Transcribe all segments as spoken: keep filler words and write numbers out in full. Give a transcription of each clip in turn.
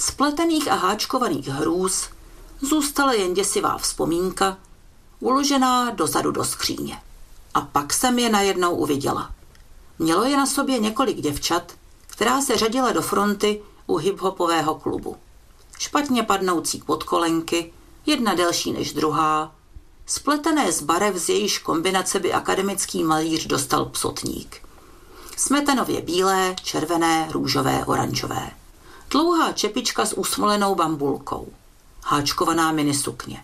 Z pletených a háčkovaných hrůz zůstala jen děsivá vzpomínka, uložená dozadu do skříně. A pak jsem je najednou uviděla. Mělo je na sobě několik děvčat, která se řadila do fronty u hiphopového klubu. Špatně padnoucí podkolenky, jedna delší než druhá, spletené z barev, z jejíž kombinace by akademický malíř dostal psotník. Smetenově bílé, červené, růžové, oranžové. Dlouhá čepička s usmolenou bambulkou. Háčkovaná minisukně.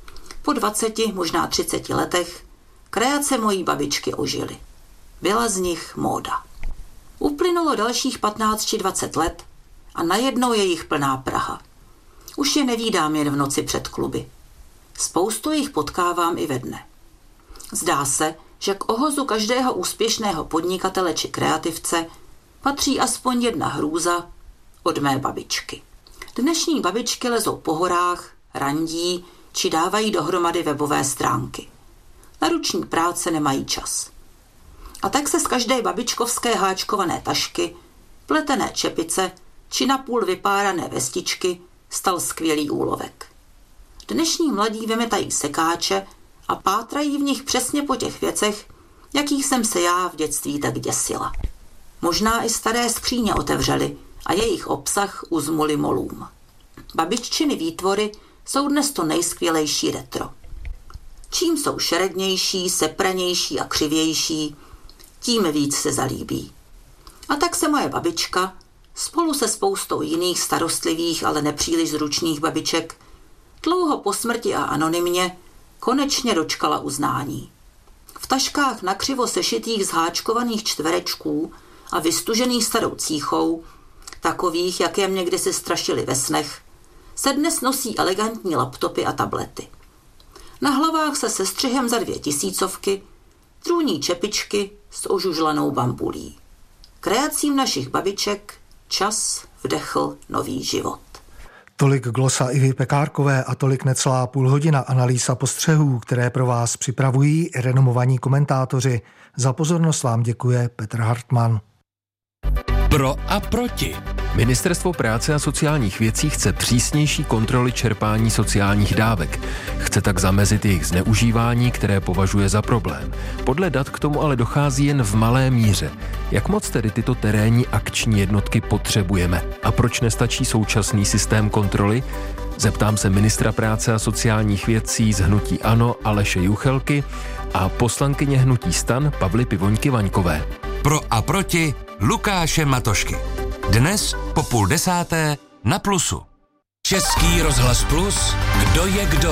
Po dvaceti, možná třiceti letech kreace mojí babičky ožily. Byla z nich móda. Uplynulo dalších patnáct či dvacet let a najednou je jich plná Praha. Už je nevídám jen v noci před kluby. Spoustu jich potkávám i ve dne. Zdá se, že k ohozu každého úspěšného podnikatele či kreativce patří aspoň jedna hrůza od mé babičky. Dnešní babičky lezou po horách, randí či dávají dohromady webové stránky. Na ruční práce nemají čas. A tak se z každé babičkovské háčkované tašky, pletené čepice či napůl vypárané vestičky stal skvělý úlovek. Dnešní mladí vymetají sekáče a pátrají v nich přesně po těch věcech, jakých jsem se já v dětství tak děsila. Možná i staré skříně otevřeli a jejich obsah uzmuli molům. Babiččiny výtvory jsou dnes to nejskvělejší retro. Čím jsou šerednější, sepranější a křivější, tím víc se zalíbí. A tak se moje babička spolu se spoustou jiných starostlivých, ale nepříliš zručných babiček dlouho po smrti a anonymně konečně dočkala uznání. V taškách nakřivo sešitých zháčkovaných čtverečků a vystužených starou cíchou, takových, jak je mě kdysi strašili ve snech, se dnes nosí elegantní laptopy a tablety. Na hlavách se sestřihem za dvě tisícovky trůní čepičky s ožužlanou bambulí. Kreacím našich babiček čas vdechl nový život. Tolik glosa Ivy Pekárkové a tolik necelá půl hodina analýz a postřehů, které pro vás připravují renomovaní komentátoři. Za pozornost vám děkuje Petr Hartmann. Pro a proti. Ministerstvo práce a sociálních věcí chce přísnější kontroly čerpání sociálních dávek. Chce tak zamezit jejich zneužívání, které považuje za problém. Podle dat k tomu ale dochází jen v malé míře. Jak moc tedy tyto terénní akční jednotky potřebujeme? A proč nestačí současný systém kontroly? Zeptám se ministra práce a sociálních věcí z hnutí ANO Aleše Juchelky a poslankyně hnutí STAN Pavly Pivoňky-Vaňkové. Pro a proti Lukáše Matošky. Dnes po půl desáté na Plusu. Český rozhlas Plus. Kdo je kdo?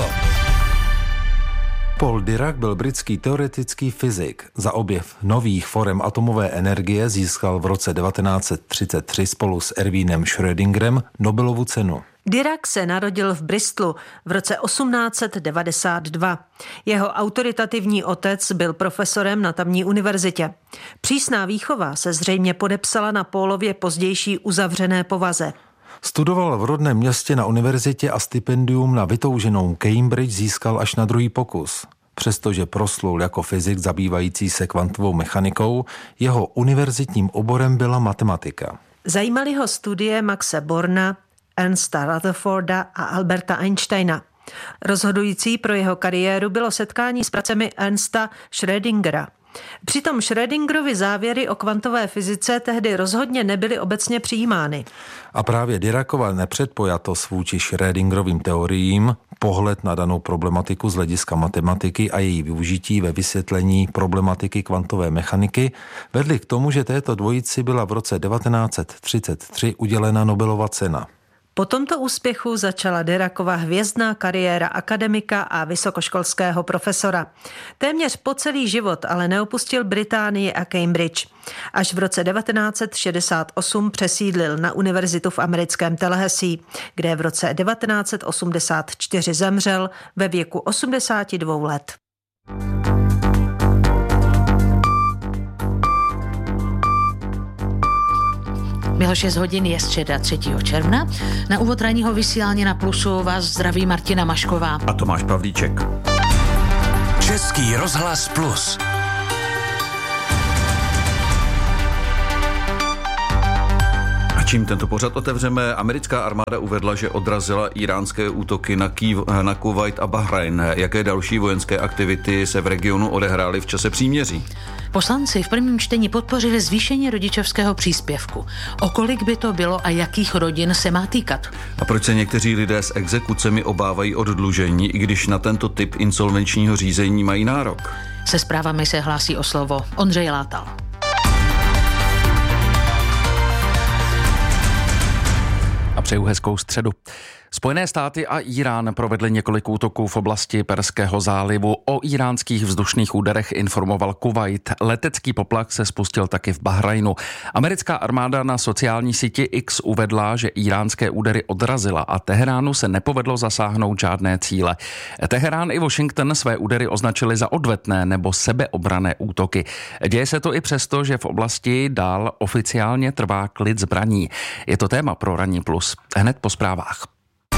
Paul Dirac byl britský teoretický fyzik. Za objev nových forem atomové energie získal v roce devatenáct set třicet tři spolu s Erwinem Schrödingerem Nobelovu cenu. Dirac se narodil v Bristolu v roce osmnáct set devadesát dva. Jeho autoritativní otec byl profesorem na tamní univerzitě. Přísná výchova se zřejmě podepsala na Paulově pozdější uzavřené povaze. Studoval v rodném městě na univerzitě a stipendium na vytouženou Cambridge získal až na druhý pokus. Přestože proslul jako fyzik zabývající se kvantovou mechanikou, jeho univerzitním oborem byla matematika. Zajímaly ho studie Maxe Borna, Ernsta Rutherforda a Alberta Einsteina. Rozhodující pro jeho kariéru bylo setkání s pracemi Ernsta Schrödingera. Přitom Schrödingerovy závěry o kvantové fyzice tehdy rozhodně nebyly obecně přijímány. A právě Diracova nepředpojatost vůči Schrödingerovým teoriím, pohled na danou problematiku z hlediska matematiky a její využití ve vysvětlení problematiky kvantové mechaniky vedly k tomu, že této dvojici byla v roce devatenáct set třicet tři udělena Nobelova cena. Po tomto úspěchu začala Diracova hvězdná kariéra akademika a vysokoškolského profesora. Téměř po celý život ale neopustil Británii a Cambridge. Až v roce devatenáct set šedesát osm přesídlil na univerzitu v americkém Tallahassee, kde v roce devatenáct set osmdesát čtyři zemřel ve věku osmdesáti dvou let. Bylo šest hodin, je středa třetího června. Na úvod ranního vysílání na Plusu vás zdraví Martina Mašková a Tomáš Pavlíček. Český rozhlas Plus. A čím Čím tento pořad otevřeme, americká armáda uvedla, že odrazila iránské útoky na, Kýv, na Kuvajt a Bahrajn. Jaké další vojenské aktivity se v regionu odehrály v čase příměří? Poslanci v prvním čtení podpořili zvýšení rodičovského příspěvku. O kolik by to bylo a jakých rodin se má týkat? A proč se někteří lidé s exekucemi obávají oddlužení, i když na tento typ insolvenčního řízení mají nárok? Se zprávami se hlásí o slovo Ondřej Látal. A přeju hezkou středu. Spojené státy a Irán provedly několik útoků v oblasti Perského zálivu. O iránských vzdušných úderech informoval Kuvajt. Letecký poplach se spustil taky v Bahrajnu. Americká armáda na sociální síti X uvedla, že iránské údery odrazila a Teheránu se nepovedlo zasáhnout žádné cíle. Teherán i Washington své údery označili za odvetné nebo sebeobranné útoky. Děje se to i přesto, že v oblasti dál oficiálně trvá klid zbraní. Je to téma pro Ranní plus. Hned po zprávách.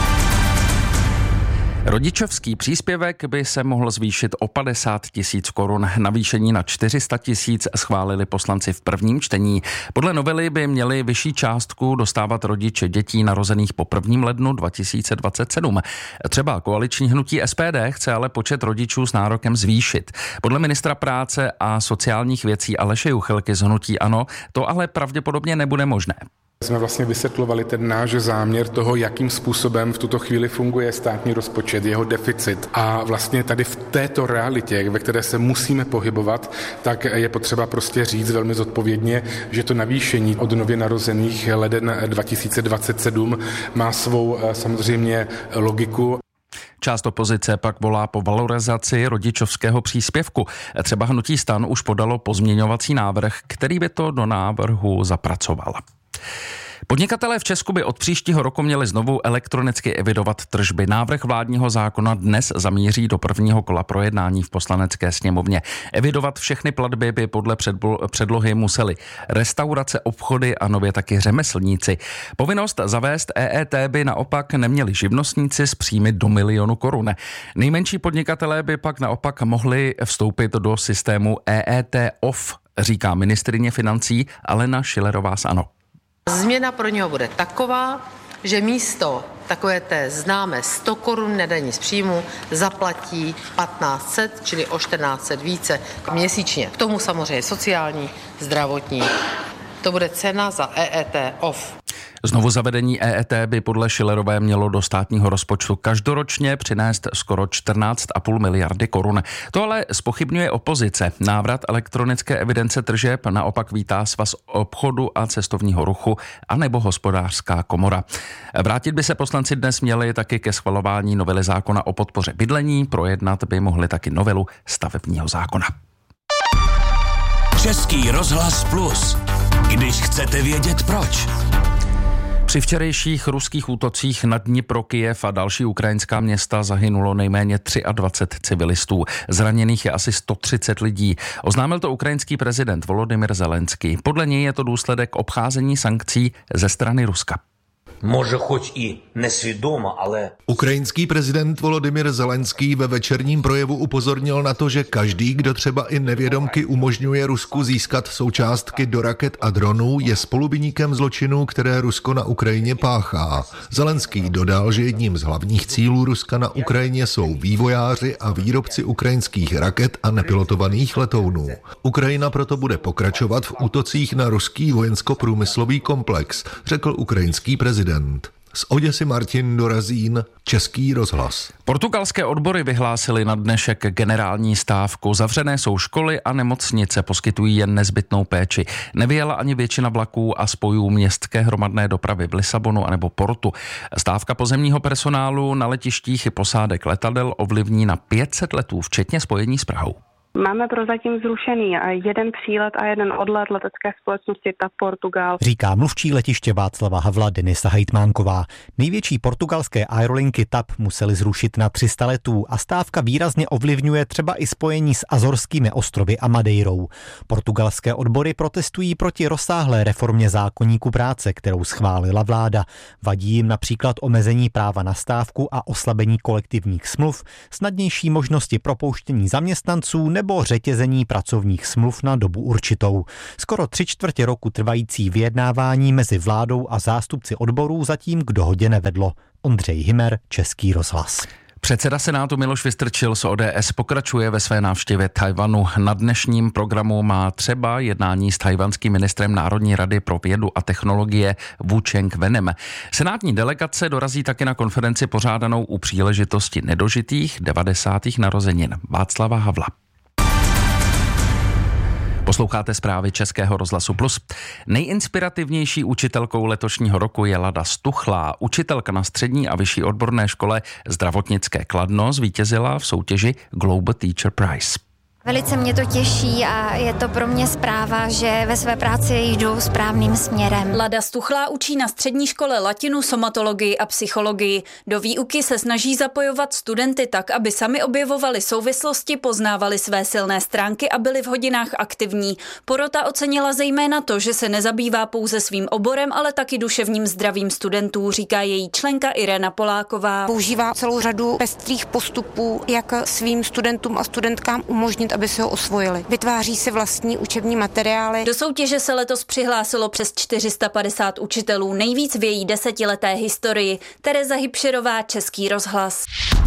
Rodičovský příspěvek by se mohl zvýšit o padesát tisíc korun. Navýšení na čtyři sta tisíc schválili poslanci v prvním čtení. Podle novely by měli vyšší částku dostávat rodiče dětí narozených po prvním lednu dva tisíce dvacet sedm. Třeba koaliční hnutí S P D chce ale počet rodičů s nárokem zvýšit. Podle ministra práce a sociálních věcí Aleše Juchelky z hnutí ANO to ale pravděpodobně nebude možné. Jsme vlastně vysvětlovali ten náš záměr toho, jakým způsobem v tuto chvíli funguje státní rozpočet, jeho deficit. A vlastně tady v této realitě, ve které se musíme pohybovat, tak je potřeba prostě říct velmi zodpovědně, že to navýšení od nově narozených leden dva tisíce dvacet sedm má svou samozřejmě logiku. Část opozice pak volá po valorizaci rodičovského příspěvku. Třeba hnutí STAN už podalo pozměňovací návrh, který by to do návrhu zapracoval. Podnikatelé v Česku by od příštího roku měli znovu elektronicky evidovat tržby. Návrh vládního zákona dnes zamíří do prvního kola projednání v Poslanecké sněmovně. Evidovat všechny platby by podle předlohy museli restaurace, obchody a nově taky řemeslníci. Povinnost zavést E E T by naopak neměli živnostníci s příjmy do milionu korun. Nejmenší podnikatelé by pak naopak mohli vstoupit do systému E E T off, říká ministryně financí Alena Schillerová z ANO. Změna pro něho bude taková, že místo takové té známé sto korun nedaní z příjmu zaplatí patnáct set, čili o čtrnáct set více měsíčně. K tomu samozřejmě sociální, zdravotní. To bude cena za E E T off. Znovu zavedení E E T by podle Schillerové mělo do státního rozpočtu každoročně přinést skoro čtrnáct a půl miliardy korun. To ale zpochybňuje opozice. Návrat elektronické evidence tržeb naopak vítá Svaz obchodu a cestovního ruchu anebo Hospodářská komora. Vrátit by se poslanci dnes měli taky ke schvalování novely zákona o podpoře bydlení, projednat by mohli taky novelu stavebního zákona. Český rozhlas Plus. Když chcete vědět proč. Při včerejších ruských útocích na Dnipro, Kyjev a další ukrajinská města zahynulo nejméně dvacet tři civilistů. Zraněných je asi sto třicet lidí. Oznámil to ukrajinský prezident Volodymyr Zelenský. Podle něj je to důsledek obcházení sankcí ze strany Ruska. Може, хоч і несвідомо, але... Ukrajinský prezident Volodymyr Zelenský ve večerním projevu upozornil na to, že každý, kdo třeba i nevědomky umožňuje Rusku získat součástky do raket a dronů, je spoluviníkem zločinů, které Rusko na Ukrajině páchá. Zelenský dodal, že jedním z hlavních cílů Ruska na Ukrajině jsou vývojáři a výrobci ukrajinských raket a nepilotovaných letounů. Ukrajina proto bude pokračovat v útocích na ruský vojensko-průmyslový komplex, řekl ukrajinský prezident. Z Oděsy Martin Dorazín, Český rozhlas. Portugalské odbory vyhlásily na dnešek generální stávku. Zavřené jsou školy a nemocnice, poskytují jen nezbytnou péči. Nevyjela ani většina vlaků a spojů městské hromadné dopravy v Lisabonu anebo Portu. Stávka pozemního personálu na letištích i posádek letadel ovlivní na pět set letů, včetně spojení s Prahou. Máme prozatím zrušený jeden přílet a jeden odlet letecké společnosti TAP Portugal. Říká mluvčí letiště Václava Havla Denisa Hejtmánková. Největší portugalské aerolinky TAP musely zrušit na tři sta letů a stávka výrazně ovlivňuje třeba i spojení s Azorskými ostrovy a Madeirou. Portugalské odbory protestují proti rozsáhlé reformě zákoníku práce, kterou schválila vláda. Vadí jim například omezení práva na stávku a oslabení kolektivních smluv, snadnější možnosti propouštění zaměstnanců nebo řetězení pracovních smluv na dobu určitou. Skoro tři čtvrtě roku trvající vyjednávání mezi vládou a zástupci odborů zatím k dohodě nevedlo. Ondřej Hymer, Český rozhlas. Předseda Senátu Miloš Vystrčil z O D S pokračuje ve své návštěvě Tchaj-wanu. Na dnešním programu má třeba jednání s tchaj-wanským ministrem Národní rady pro vědu a technologie Wu Cheng-wenem. Senátní delegace dorazí taky na konferenci pořádanou u příležitosti nedožitých devadesátých narozenin Václava Havla. Posloucháte zprávy Českého rozhlasu Plus. Nejinspirativnější učitelkou letošního roku je Lada Stuchlá. Učitelka na střední a vyšší odborné škole Zdravotnické Kladno zvítězila v soutěži Global Teacher Prize. Velice mě to těší a je to pro mě zpráva, že ve své práci jdu správným směrem. Lada Stuchlá učí na střední škole latinu, somatologii a psychologii. Do výuky se snaží zapojovat studenty tak, aby sami objevovali souvislosti, poznávali své silné stránky a byli v hodinách aktivní. Porota ocenila zejména to, že se nezabývá pouze svým oborem, ale taky duševním zdravím studentů, říká její členka Irena Poláková. Používá celou řadu pestrých postupů, jak svým studentům a studentkám umožnit, aby si ho osvojili. Vytváří si vlastní učební materiály. Do soutěže se letos přihlásilo přes čtyři sta padesát učitelů, nejvíc v její desetileté historii. Tereza Hybšerová, Český rozhlas.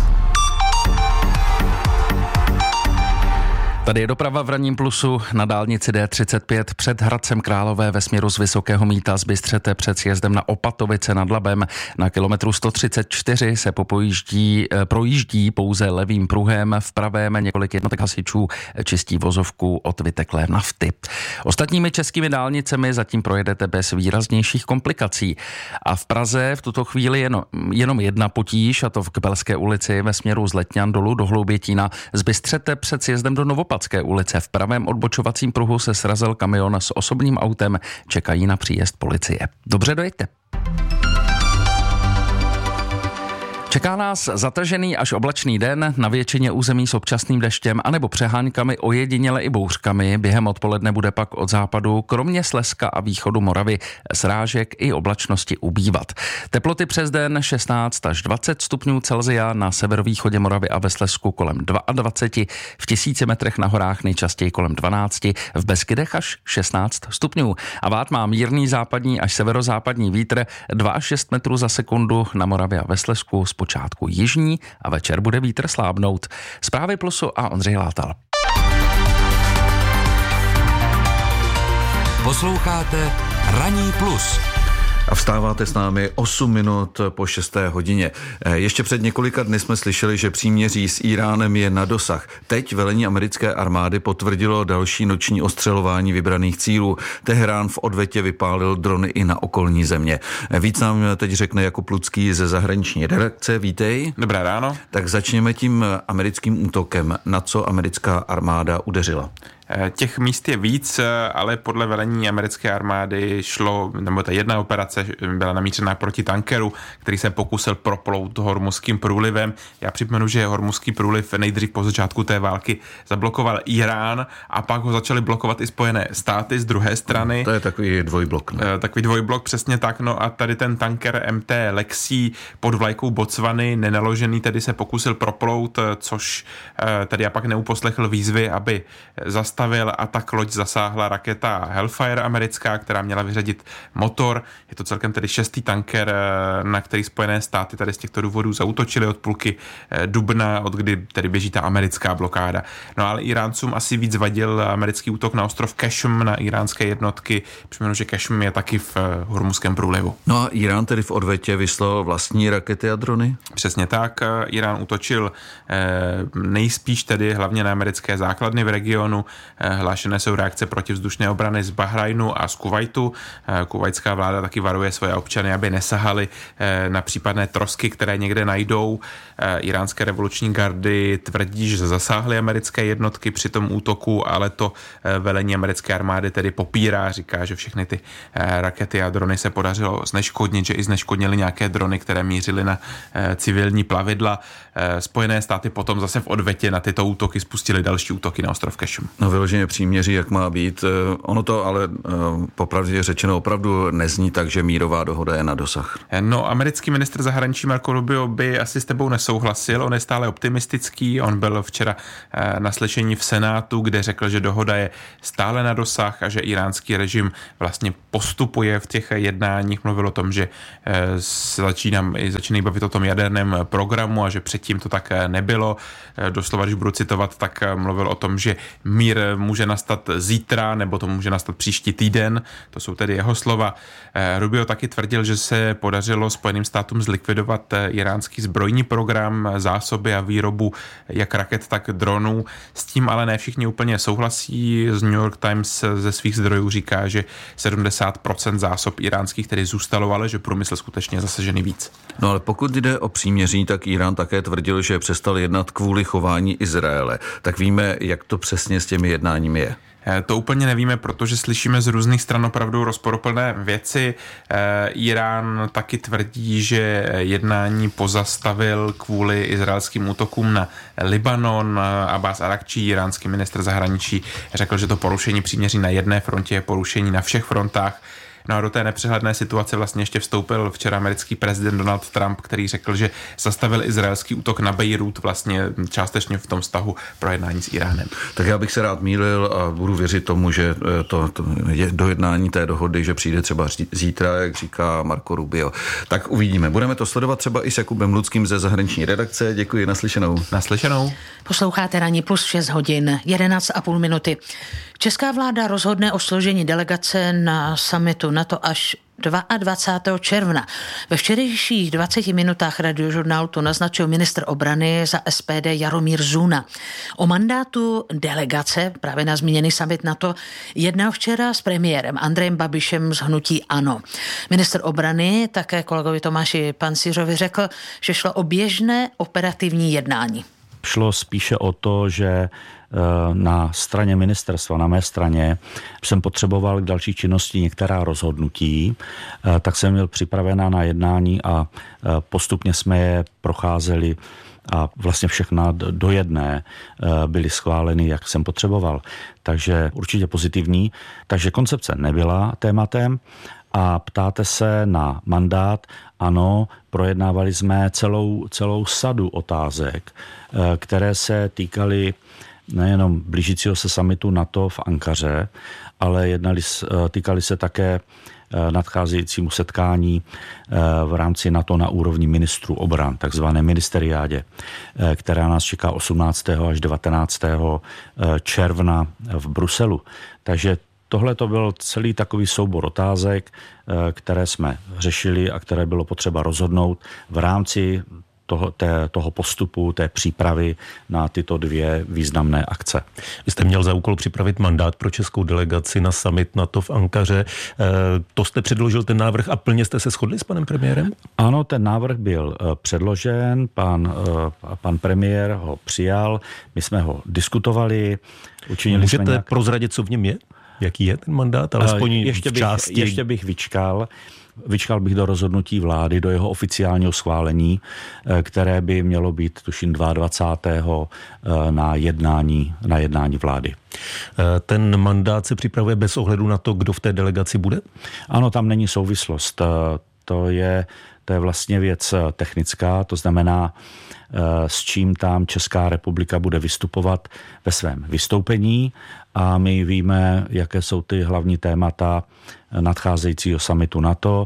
Tady je doprava v ranním plusu na dálnici D třicet pět před Hradcem Králové ve směru z Vysokého Mýta z Bystřete před sjezdem na Opatovice nad Labem. Na kilometru sto třicet čtyři se popojíždí, projíždí pouze levým pruhem, v pravém několik jednotek hasičů čistí vozovku od vyteklé nafty. Ostatními českými dálnicemi zatím projedete bez výraznějších komplikací. A v Praze v tuto chvíli jenom, jenom jedna potíž, a to v Kbelské ulici ve směru z Letňan dolů do Hloubětína z Bystřete před sjezdem do Novopacké ulice. V pravém odbočovacím pruhu se srazil kamion s osobním autem, čekají na příjezd policie. Dobře, dojďte. Čeká nás zatažený až oblačný den, na většině území s občasným deštěm anebo přeháňkami, ojediněle i bouřkami. Během odpoledne bude pak od západu, kromě Slezska a východu Moravy, srážek i oblačnosti ubývat. Teploty přes den šestnáct až dvacet stupňů Celsia, na severovýchodě Moravy a ve Slezsku kolem dvacet dva, v tisíci metrech na horách nejčastěji kolem dvanáct, v Beskydech až šestnáct stupňů. A vát má mírný západní až severozápadní vítr dva až šest metrů za sekundu, na Moravě a ve Slezsku počátku jižní a večer bude vítr slábnout. Zprávy Plusu a Ondřej Látal. Posloucháte Ranní plus. A vstáváte s námi osm minut po šesté hodině. Ještě před několika dny jsme slyšeli, že příměří s Íránem je na dosah. Teď velení americké armády potvrdilo další noční ostřelování vybraných cílů. Teherán v odvetě vypálil drony i na okolní země. Víc nám teď řekne Jakub Lucký ze zahraniční redakce. Vítej. Dobré ráno. Tak začněme tím americkým útokem. Na co americká armáda udeřila? Těch míst je víc, ale podle velení americké armády šlo, nebo ta jedna operace byla namířená proti tankeru, který se pokusil proplout Hormuzským průlivem. Já připomenu, že Hormuzský průliv nejdřív po začátku té války zablokoval Irán a pak ho začaly blokovat i Spojené státy z druhé strany. To je takový dvojblok. Ne? Takový dvojblok, přesně tak. No a tady ten tanker M T Lexi pod vlajkou Botswany, nenaložený, tedy se pokusil proplout, což tady já pak neuposlechl výzvy, aby zastavil a tak loď zasáhla raketa Hellfire americká, která měla vyřadit motor. Je to celkem tedy šestý tanker, na který Spojené státy tady z těchto důvodů zaútočily od půlky dubna, od kdy tedy běží ta americká blokáda. No ale Iráncům asi víc vadil americký útok na ostrov Kešm, na iránské jednotky. Připomenu, že Kešm je taky v Hormuzském průlivu. No a Irán tedy v odvetě vyslal vlastní rakety a drony? Přesně tak. Irán útočil nejspíš tedy hlavně na americké základny v regionu. Hlášené jsou reakce protivzdušné obrany z Bahrajnu a z Kuvajtu. Kuvajtská vláda taky varuje svoje občany, aby nesahali na případné trosky, které někde najdou. Iránské revoluční gardy tvrdí, že zasáhly americké jednotky při tom útoku, ale to velení americké armády tedy popírá, říká, že všechny ty rakety a drony se podařilo zneškodnit, že i zneškodnili nějaké drony, které mířily na civilní plavidla. Spojené státy potom zase v odvetě na tyto útoky spustili další útoky na ostrov Kešm. No, vyloženě příměří, jak má být. Ono to ale popravdě řečeno opravdu nezní tak, že mírová dohoda je na dosah. No, americký ministr zahraničí Marco Rubio by asi s tebou nesouhlasil, on je stále optimistický, on byl včera na slyšení v Senátu, kde řekl, že dohoda je stále na dosah a že iránský režim vlastně postupuje v těch jednáních, mluvil o tom, že začínám, začínají bavit o tom jaderném programu a že předtím to tak nebylo. Doslova, když budu citovat, tak mluvil o tom, že mír může nastat zítra, nebo to může nastat příští týden. To jsou tedy jeho slova. Rubio taky tvrdil, že se podařilo Spojeným státům zlikvidovat iránský zbrojní program, zásoby a výrobu jak raket, tak dronů. S tím ale ne všichni úplně souhlasí. Z New York Times ze svých zdrojů říká, že sedmdesát procent zásob iránských tedy zůstalo, ale že průmysl skutečně je zasažený víc. No ale pokud jde o příměří, tak Irán také tvrdil, že přestal jednat kvůli chování Izraele. Tak víme, jak to přesně s těmi jednáními je. To úplně nevíme, protože slyšíme z různých stran opravdu rozporuplné věci. Irán taky tvrdí, že jednání pozastavil kvůli izraelským útokům na Libanon. Abbas Arakčí, iránský ministr zahraničí, řekl, že to porušení příměří na jedné frontě je porušení na všech frontách. No a do té nepřehledné situace vlastně ještě vstoupil včera americký prezident Donald Trump, který řekl, že zastavil izraelský útok na Bejrút vlastně částečně v tom vztahu pro jednání s Iránem. Tak já bych se rád mýlil a budu věřit tomu, že to, to je dojednání té dohody, že přijde třeba zítra, jak říká Marco Rubio. Tak uvidíme. Budeme to sledovat třeba i s Jakubem Ludským ze zahraniční redakce. Děkuji, naslyšenou. Naslyšenou. Posloucháte Ranní plus šest hodin, jedenáct a půl minuty. Česká vláda rozhodne o složení delegace na summitu NATO až dvacátého druhého června. Ve včerejších dvaceti minutách Radiožurnálu to naznačil ministr obrany za S P D Jaromír Zuna. O mandátu delegace právě na zmíněný summit NATO jednal včera s premiérem Andrejem Babišem z hnutí ANO. Ministr obrany také kolegovi Tomáši Pancířovi řekl, že šlo o běžné operativní jednání. Šlo spíše o to, že na straně ministerstva, na mé straně, jsem potřeboval k další činnosti některá rozhodnutí, tak jsem měl připravená na jednání a postupně jsme je procházeli a vlastně všechna do jedné byly schváleny, jak jsem potřeboval. Takže určitě pozitivní. Takže koncepce nebyla tématem. A ptáte se na mandát, ano, projednávali jsme celou, celou sadu otázek, které se týkaly nejenom blížícího se summitu NATO v Ankaře, ale jednali, týkali se také nadcházejícímu setkání v rámci NATO na úrovni ministrů obran, takzvané ministeriádě, která nás čeká osmnáctého až devatenáctého června v Bruselu. Takže tohle to byl celý takový soubor otázek, které jsme řešili a které bylo potřeba rozhodnout v rámci toho, té, toho postupu, té přípravy na tyto dvě významné akce. Vy jste měl za úkol připravit mandát pro českou delegaci na summit NATO v Ankaře. To jste předložil ten návrh a plně jste se shodli s panem premiérem? Ano, ten návrh byl předložen, pan, pan premiér ho přijal, my jsme ho diskutovali. Učinili Můžete jsme nějak... prozradit, co v něm je? Jaký je ten mandát? Alespoň ještě v bych, části. Ještě bych vyčkal. Vyčkal bych do rozhodnutí vlády, do jeho oficiálního schválení, které by mělo být, tuším, dvacátého druhého na jednání, na jednání vlády. Ten mandát se připravuje bez ohledu na to, kdo v té delegaci bude? Ano, tam není souvislost. To je, to je vlastně věc technická, to znamená, s čím tam Česká republika bude vystupovat ve svém vystoupení a my víme, jaké jsou ty hlavní témata nadcházejícího summitu NATO.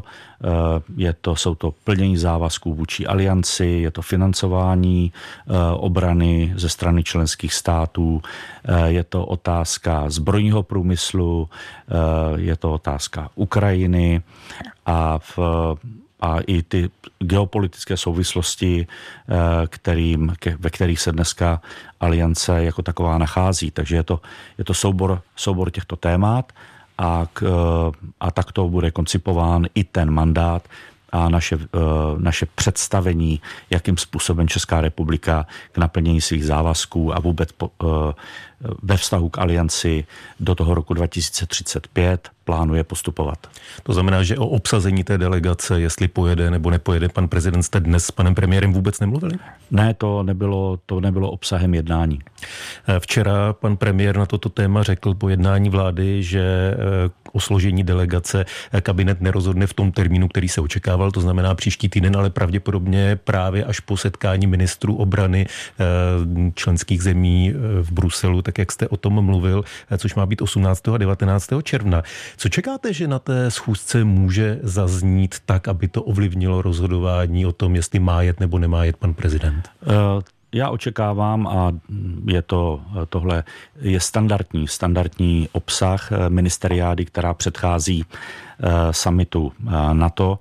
Je to, jsou to plnění závazků vůči alianci, je to financování obrany ze strany členských států, je to otázka zbrojního průmyslu, je to otázka Ukrajiny a v a i ty geopolitické souvislosti, kterým, ve kterých se dneska aliance jako taková nachází. Takže je to, je to soubor, soubor těchto témat a, k, a takto bude koncipován i ten mandát a naše, naše představení, jakým způsobem Česká republika k naplnění svých závazků a vůbec po, ve vztahu k alianci do toho roku dva tisíce třicet pět plánuje postupovat. To znamená, že o obsazení té delegace, jestli pojede nebo nepojede pan prezident, jste dnes s panem premiérem vůbec nemluvili? Ne, to nebylo, to nebylo obsahem jednání. Včera pan premiér na toto téma řekl po jednání vlády, že o složení delegace kabinet nerozhodne v tom termínu, který se očekával, to znamená příští týden, ale pravděpodobně právě až po setkání ministrů obrany členských zemí v Bruselu, tak jak jste o tom mluvil, což má být osmnáctého a devatenáctého června. Co čekáte, že na té schůzce může zaznít tak, aby to ovlivnilo rozhodování o tom, jestli má jet nebo nemá jet pan prezident? Já očekávám, a je to, tohle je standardní, standardní obsah ministeriády, která předchází summitu NATO.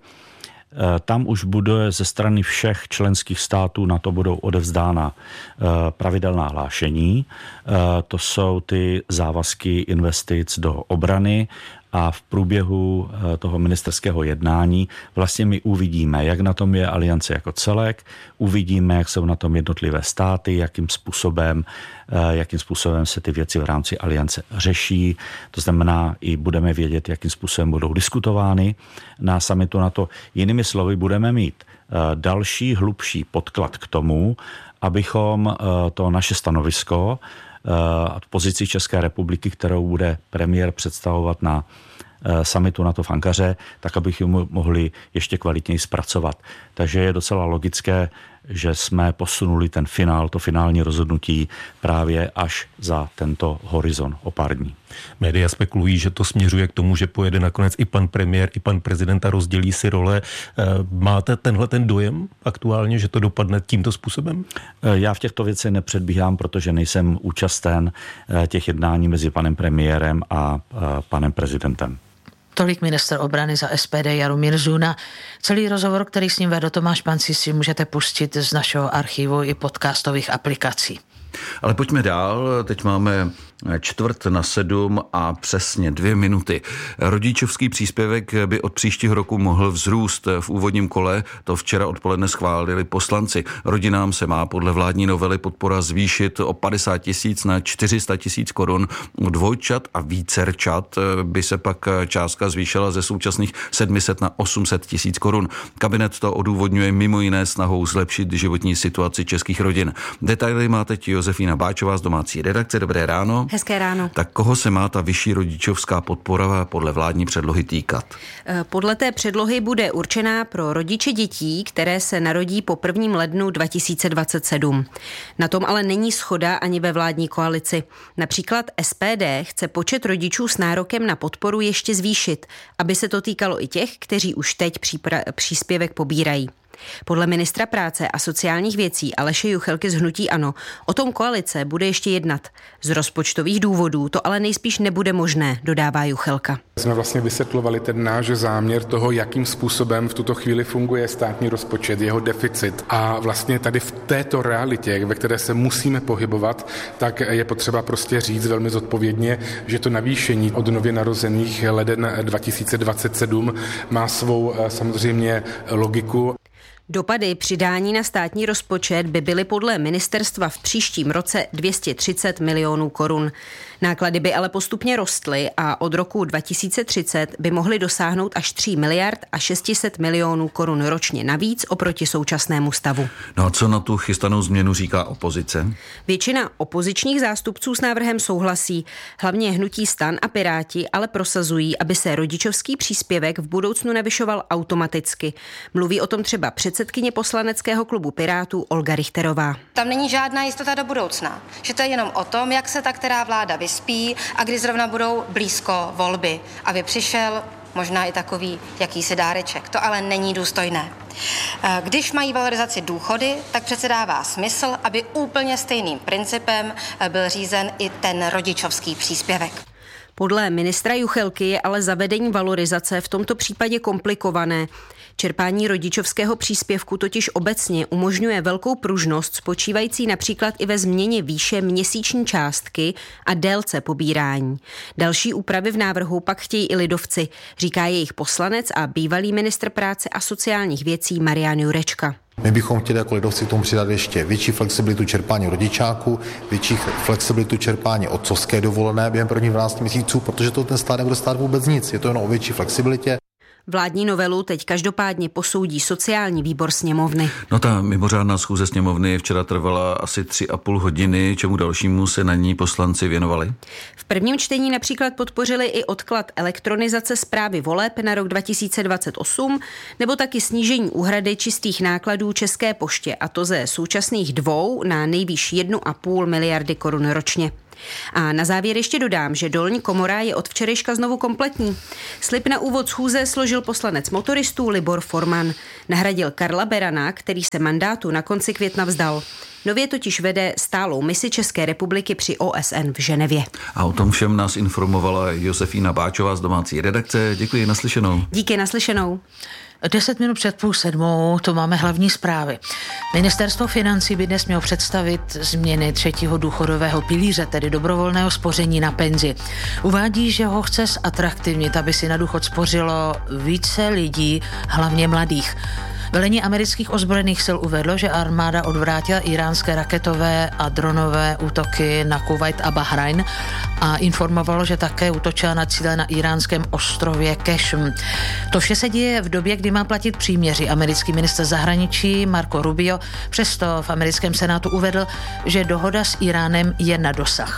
Tam už bude ze strany všech členských států NATO budou odevzdána pravidelná hlášení. To jsou ty závazky investic do obrany a v průběhu toho ministerského jednání vlastně my uvidíme, jak na tom je aliance jako celek, uvidíme, jak jsou na tom jednotlivé státy, jakým způsobem, jakým způsobem se ty věci v rámci aliance řeší. To znamená, i budeme vědět, jakým způsobem budou diskutovány na summitu NATO. Jinými slovy, budeme mít další hlubší podklad k tomu, abychom to naše stanovisko v pozici České republiky, kterou bude premiér představovat na summitu NATO v Ankaře, tak abychom mohli ještě kvalitněji zpracovat. Takže je docela logické, že jsme posunuli ten finál, to finální rozhodnutí právě až za tento horizont o pár dní. Média spekulují, že to směřuje k tomu, že pojede nakonec i pan premiér, i pan prezident a rozdělí si role. Máte tenhle ten dojem aktuálně, že to dopadne tímto způsobem? Já v těchto věcech nepředbíhám, protože nejsem účasten těch jednání mezi panem premiérem a panem prezidentem. Tolik ministr obrany za S P D Jaromír Zuna. Celý rozhovor, který s ním vedl Tomáš Panci, si můžete pustit z našeho archivu i podcastových aplikací. Ale pojďme dál, teď máme čtvrt na sedm a přesně dvě minuty. Rodičovský příspěvek by od příštího roku mohl vzrůst. V úvodním kole to včera odpoledne schválili poslanci. Rodinám se má podle vládní novely podpora zvýšit o padesát tisíc na čtyři sta tisíc korun. U dvojčat a vícerčat by se pak částka zvýšila ze současných sedm set na osm set tisíc korun. Kabinet to odůvodňuje mimo jiné snahou zlepšit životní situaci českých rodin. Detaily má teď Josefína Báčová z domácí redakce. Dobré ráno. Hezké ráno. Tak koho se má ta vyšší rodičovská podpora podle vládní předlohy týkat? Podle té předlohy bude určená pro rodiče dětí, které se narodí po prvním lednu dva tisíce dvacet sedm. Na tom ale není shoda ani ve vládní koalici. Například S P D chce počet rodičů s nárokem na podporu ještě zvýšit, aby se to týkalo i těch, kteří už teď přípra- příspěvek pobírají. Podle ministra práce a sociálních věcí Aleše Juchelky z hnutí ANO o tom koalice bude ještě jednat. Z rozpočtových důvodů to ale nejspíš nebude možné, dodává Juchelka. Jsme vlastně vysvětlovali ten náš záměr toho, jakým způsobem v tuto chvíli funguje státní rozpočet, jeho deficit. A vlastně tady v této realitě, ve které se musíme pohybovat, tak je potřeba prostě říct velmi zodpovědně, že to navýšení od nově narozených leden dva tisíce dvacet sedm má svou samozřejmě logiku. Dopady přidání na státní rozpočet by byly podle ministerstva v příštím roce dvě stě třicet milionů korun. Náklady by ale postupně rostly a od roku dva tisíce třicet by mohly dosáhnout až tří miliard a šest set milionů korun ročně navíc oproti současnému stavu. No a co na tu chystanou změnu říká opozice? Většina opozičních zástupců s návrhem souhlasí. Hlavně hnutí STAN a Piráti ale prosazují, aby se rodičovský příspěvek v budoucnu navyšoval automaticky. Mluví o tom třeba předsedkyně poslaneckého klubu Pirátů Olga Richterová. Tam není žádná jistota do budoucna, že to je jenom o tom, jak se ta která vláda vyspí a kdy zrovna budou blízko volby. Aby přišel možná i takový jakýsi dáreček. To ale není důstojné. Když mají valorizaci důchody, tak přece dává smysl, aby úplně stejným principem byl řízen i ten rodičovský příspěvek. Podle ministra Juchelky je ale zavedení valorizace v tomto případě komplikované. Čerpání rodičovského příspěvku totiž obecně umožňuje velkou pružnost spočívající například i ve změně výše měsíční částky a délce pobírání. Další úpravy v návrhu pak chtějí i lidovci, říká jejich poslanec a bývalý ministr práce a sociálních věcí Marian Jurečka. My bychom chtěli jako lidovci k tomu přidat ještě větší flexibilitu čerpání rodičáku, větší flexibilitu čerpání otcovské dovolené během prvních dvanácti měsíců, protože to ten stát nebude stát vůbec nic. Je to jen o větší flexibilitě. Vládní novelu teď každopádně posoudí sociální výbor sněmovny. No ta mimořádná schůze sněmovny včera trvala asi tři a půl hodiny, čemu dalšímu se na ní poslanci věnovali? V prvním čtení například podpořili i odklad elektronizace správy voleb na rok dva tisíce dvacet osm nebo taky snížení úhrady čistých nákladů České poště, a to ze současných dvou na nejvýš jednu a půl miliardy korun ročně. A na závěr ještě dodám, že dolní komora je od včerejška znovu kompletní. Slib na úvod schůze složil poslanec motoristů Libor Forman. Nahradil Karla Berana, který se mandátu na konci května vzdal. Nově totiž vede stálou misi České republiky při O S N v Ženevě. A o tom všem nás informovala Josefína Báčová z domácí redakce. Děkuji, naslyšenou. Díky, naslyšenou. Deset minut před půl sedmou, to máme hlavní zprávy. Ministerstvo financí by dnes mělo představit změny třetího důchodového pilíře, tedy dobrovolného spoření na penzi. Uvádí, že ho chce zatraktivnit, aby si na důchod spořilo více lidí, hlavně mladých. Velení amerických ozbrojených sil uvedlo, že armáda odvrátila iránské raketové a dronové útoky na Kuvajt a Bahrajn a informovalo, že také útočila na cíle na iránském ostrově Kešm. To vše se děje v době, kdy má platit příměří. Americký ministr zahraničí Marco Rubio přesto v americkém senátu uvedl, že dohoda s Iránem je na dosah.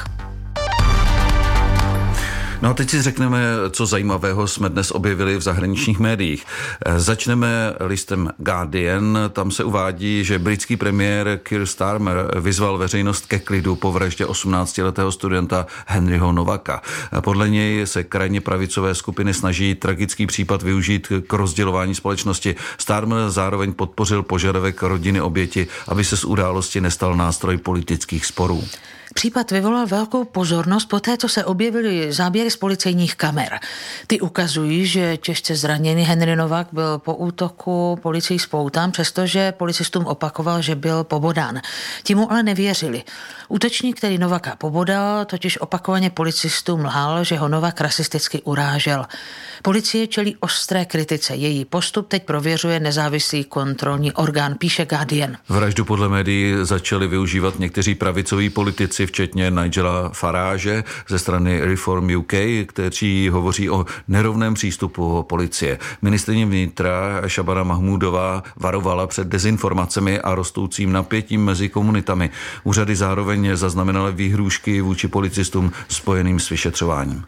No a teď si řekneme, co zajímavého jsme dnes objevili v zahraničních médiích. Začneme listem Guardian, tam se uvádí, že britský premiér Keir Starmer vyzval veřejnost ke klidu po vraždě osmnáctiletého studenta Henryho Novaka. Podle něj se krajně pravicové skupiny snaží tragický případ využít k rozdělování společnosti. Starmer zároveň podpořil požadavek rodiny oběti, aby se z události nestal nástroj politických sporů. Případ vyvolal velkou pozornost poté, co se objevily záběry z policejních kamer. Ty ukazují, že těžce zraněný Henry Novak byl po útoku policií spoután, přestože policistům opakoval, že byl pobodán. Ti mu ale nevěřili. Útočník, který Novaka pobodal, totiž opakovaně policistům lhal, že ho Novak rasisticky urážel. Policie čelí ostré kritice. Její postup teď prověřuje nezávislý kontrolní orgán, píše Guardian. Vraždu podle médií začali využívat někteří pravicoví politici, včetně Nigela Farage ze strany Reform U K, kteří hovoří o nerovném přístupu policie. Ministryně vnitra Shabana Mahmudová varovala před dezinformacemi a rostoucím napětím mezi komunitami. Úřady zároveň zaznamenaly výhrůžky vůči policistům spojeným s vyšetřováním.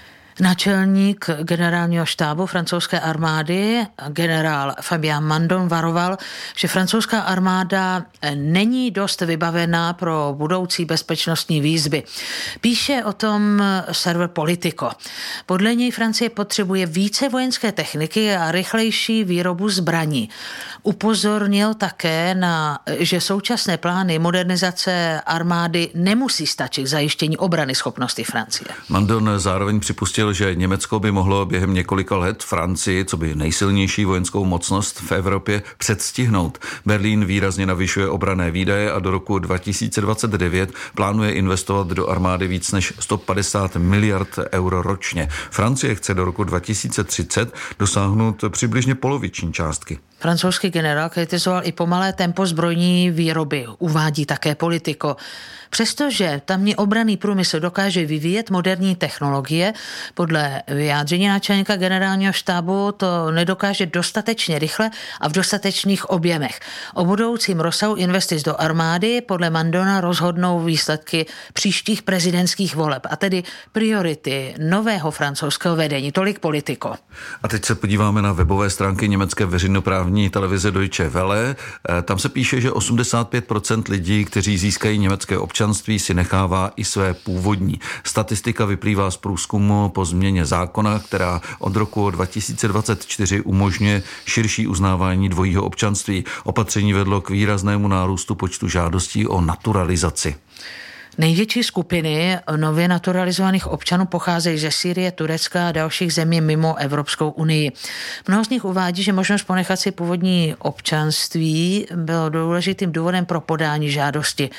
Náčelník generálního štábu francouzské armády, generál Fabien Mandon, varoval, že francouzská armáda není dost vybavená pro budoucí bezpečnostní výzvy. Píše o tom server Politico. Podle něj Francie potřebuje více vojenské techniky a rychlejší výrobu zbraní. Upozornil také na, že současné plány modernizace armády nemusí stačit k zajištění obrany schopnosti Francie. Mandon zároveň připustil, že Německo by mohlo během několika let Francii, co by nejsilnější vojenskou mocnost v Evropě, předstihnout. Berlín výrazně navyšuje obranné výdaje a do roku dva tisíce dvacet devět plánuje investovat do armády víc než sto padesát miliard euro ročně. Francie chce do roku dva tisíce třicet dosáhnout přibližně poloviční částky. Francouzský generál kritizoval i pomalé tempo zbrojní výroby, uvádí také Politico. Přestože tamní obranný průmysl dokáže vyvíjet moderní technologie, podle vyjádření náčelníka generálního štábu to nedokáže dostatečně rychle a v dostatečných objemech. O budoucím rozsahu investic do armády podle Mandona rozhodnou výsledky příštích prezidentských voleb, a tedy priority nového francouzského vedení. Tolik Politico. A teď se podíváme na webové stránky německé veřejnoprávní televize Deutsche Welle. Tam se píše, že osmdesát pět procent lidí, kteří získají německé občanství, si nechává i své původní. Statistika vyplývá z průzkumu po změně zákona, která od roku dva tisíce dvacet čtyři umožňuje širší uznávání dvojího občanství. Opatření vedlo k výraznému nárůstu počtu žádostí o naturalizaci. Největší skupiny nově naturalizovaných občanů pocházejí ze Sýrie, Turecka a dalších zemí mimo Evropskou unii. Mnoho z nich uvádí, že možnost ponechat si původní občanství bylo důležitým důvodem pro podání žádosti.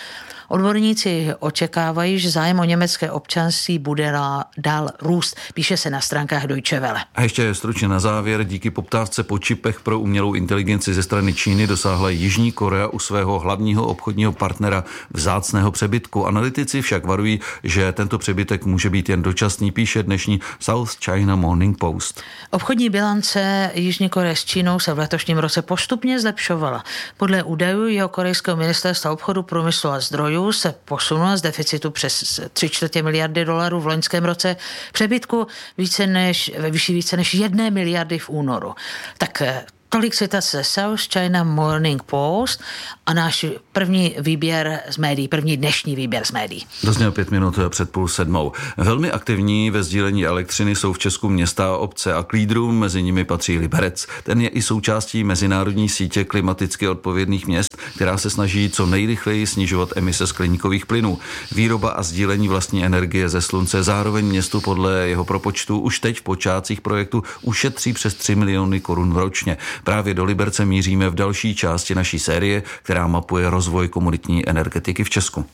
Odborníci očekávají, že zájem o německé občanství bude dál růst, píše se na stránkách Deutsche Welle. A ještě stručně na závěr, díky poptávce po čipech pro umělou inteligenci ze strany Číny dosáhla Jižní Korea u svého hlavního obchodního partnera vzácného přebytku. Analytici však varují, že tento přebytek může být jen dočasný, píše dnešní South China Morning Post. Obchodní bilance Jižní Koreje s Čínou se v letošním roce postupně zlepšovala. Podle údajů jeho korejského ministerstva obchodu, průmyslu a zdrojů se posunula z deficitu přes tři čtvrtě miliardy dolarů v loňském roce přebytku více než, ve výši více než jedné miliardy v únoru. Tak tolik citace South China Morning Post a náš první výběr z médií, první dnešní výběr z médií. Dozněl pět minut před půl sedmou. Velmi aktivní ve sdílení elektřiny jsou v Česku města a obce a k lídrům, mezi nimi patří Liberec. Ten je i součástí mezinárodní sítě klimaticky odpovědných měst, která se snaží co nejrychleji snižovat emise skleníkových plynů. Výroba a sdílení vlastní energie ze slunce zároveň městu podle jeho propočtu už teď v počátcích projektu ušetří přes tři miliony korun ročně. Právě do Liberce míříme v další části naší série, která mapuje rozvoj komunitní energetiky v Česku.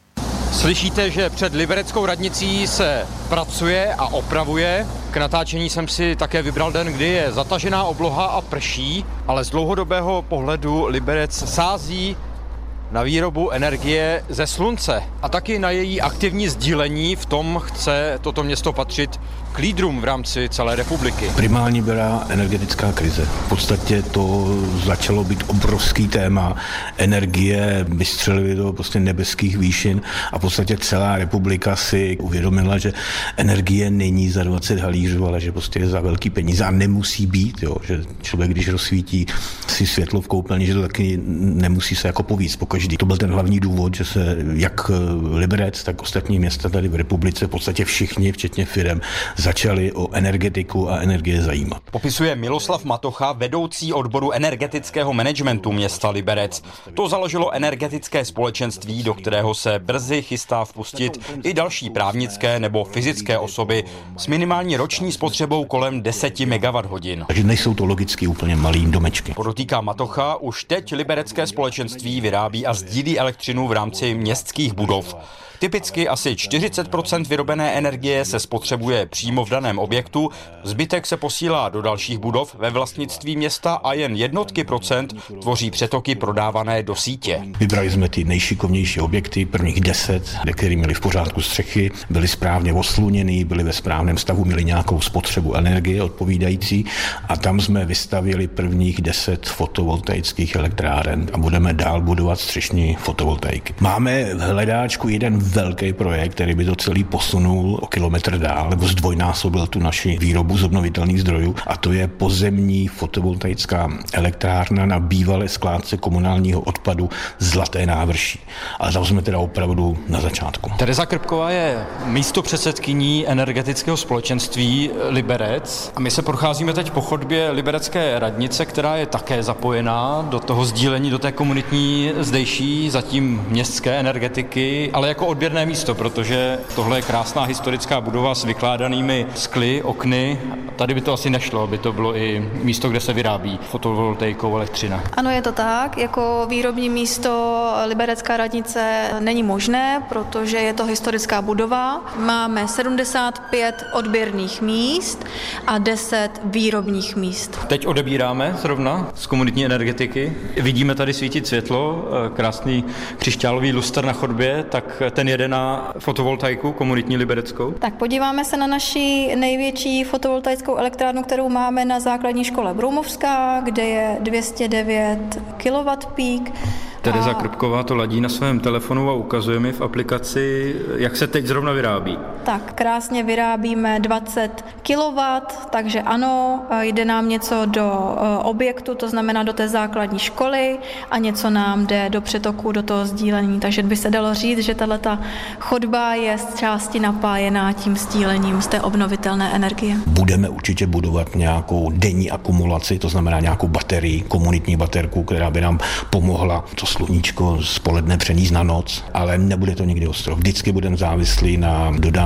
Slyšíte, že před libereckou radnicí se pracuje a opravuje. K natáčení jsem si také vybral den, kdy je zatažená obloha a prší, ale z dlouhodobého pohledu Liberec sází na výrobu energie ze slunce a taky na její aktivní sdílení. V tom chce toto město patřit k lídrům v rámci celé republiky. Primární byla energetická krize. V podstatě to začalo být obrovský téma. Energie vystřelily do prostě nebeských výšin a v podstatě celá republika si uvědomila, že energie není za dvacet halířů, ale že prostě je za velký peníze a nemusí být. Jo. Že člověk, když rozsvítí si světlo v koupelně, že to taky nemusí se jako povíct pokaždý. To byl ten hlavní důvod, že se jak Liberec, tak ostatní města tady v republice, v podstatě všichni, včetně firem, začali o energetiku a energie zajímat. Popisuje Miloslav Matocha, vedoucí odboru energetického managementu města Liberec. To založilo energetické společenství, do kterého se brzy chystá vpustit i další právnické nebo fyzické osoby s minimální roční spotřebou kolem deset megawatthodin hodin. Takže nejsou to logicky úplně malý domečky. Podotýká Matocha, už teď liberecké společenství vyrábí a sdílí elektřinu v rámci městských budov. Typicky asi čtyřicet procent vyrobené energie se spotřebuje přímo v daném objektu, zbytek se posílá do dalších budov ve vlastnictví města a jen jednotky procent tvoří přetoky prodávané do sítě. Vybrali jsme ty nejšikovnější objekty, prvních deset, které měly v pořádku střechy, byly správně osluněný, byly ve správném stavu, měly nějakou spotřebu energie odpovídající a tam jsme vystavili prvních deset fotovoltaických elektráren a budeme dál budovat střešní fotovoltaiky. Máme v hledáčku jeden velký projekt, který by to celý posunul o kilometr dál, nebo zdvojnásobil tu naši výrobu z obnovitelných zdrojů, a to je pozemní fotovoltaická elektrárna na bývalé skládce komunálního odpadu Zlaté návrší. Ale tam jsme teda opravdu na začátku. Tereza Krpková je místopředsedkyní energetického společenství Liberec a my se procházíme teď po chodbě liberecké radnice, která je také zapojená do toho sdílení, do té komunitní zdejší, zatím městské energetiky, ale jako odběrné místo, protože tohle je krásná historická budova s vykládanými skly, okny. Tady by to asi nešlo, aby to bylo i místo, kde se vyrábí fotovoltaikou elektřina. Ano, je to tak. Jako výrobní místo liberecká radnice není možné, protože je to historická budova. Máme sedmdesát pět odběrných míst a deset výrobních míst. Teď odebíráme zrovna z komunitní energetiky. Vidíme tady svítit světlo, krásný křišťálový lustr na chodbě, tak ten jede na fotovoltaiku komunitní libereckou. Tak podíváme se na naši největší fotovoltaickou elektrárnu, kterou máme na základní škole Broumovská, kde je dvě stě devět kilowattpík. Tereza a... Krpková to ladí na svém telefonu a ukazuje mi v aplikaci, jak se teď zrovna vyrábí. Tak krásně vyrábíme dvacet kilowattů, takže ano, jde nám něco do objektu, to znamená do té základní školy a něco nám jde do přetoku, do toho sdílení. Takže by se dalo říct, že tato chodba je z části napájená tím sdílením z té obnovitelné energie. Budeme určitě budovat nějakou denní akumulaci, to znamená nějakou baterii, komunitní baterku, která by nám pomohla to sluníčko z poledne přenést na noc, ale nebude to nikdy ostrov. Vždycky budeme závislí na dodávce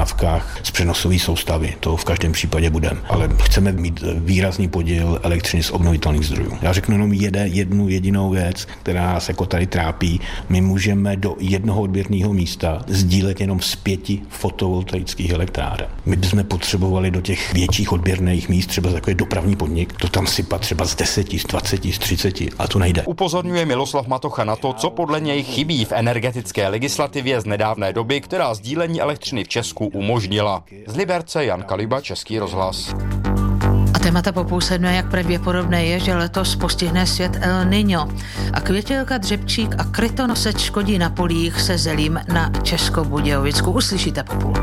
dodávkách z přenosové soustavy. To v každém případě budeme. Ale chceme mít výrazný podíl elektřiny z obnovitelných zdrojů. Já řeknu jenom jede, jednu jedinou věc, která nás jako tady trápí. My můžeme do jednoho odběrného místa sdílet jenom z pěti fotovoltaických elektráren. My bychom potřebovali do těch větších odběrných míst, třeba takový dopravní podnik, to tam sypat třeba z deseti, z dvaceti, z třiceti, a to nejde. Upozorňuje Miloslav Matocha na to, co podle něj chybí v energetické legislativě z nedávné doby, která sdílení elektřiny v Česku umožnila. Z Liberce Jan Kaliba, Český rozhlas. A témata po půl sedmé, jak pravděpodobné je, že letos postihne svět El Niño. A květilka, dřepčík a krytonosec škodí na polích se zelím na Českobudějovicku. Uslyšíte po půl.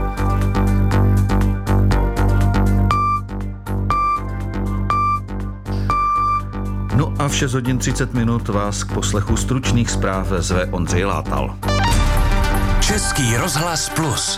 No a v šest hodin třicet minut vás k poslechu stručných zpráv zve Ondřej Látal. Český rozhlas plus.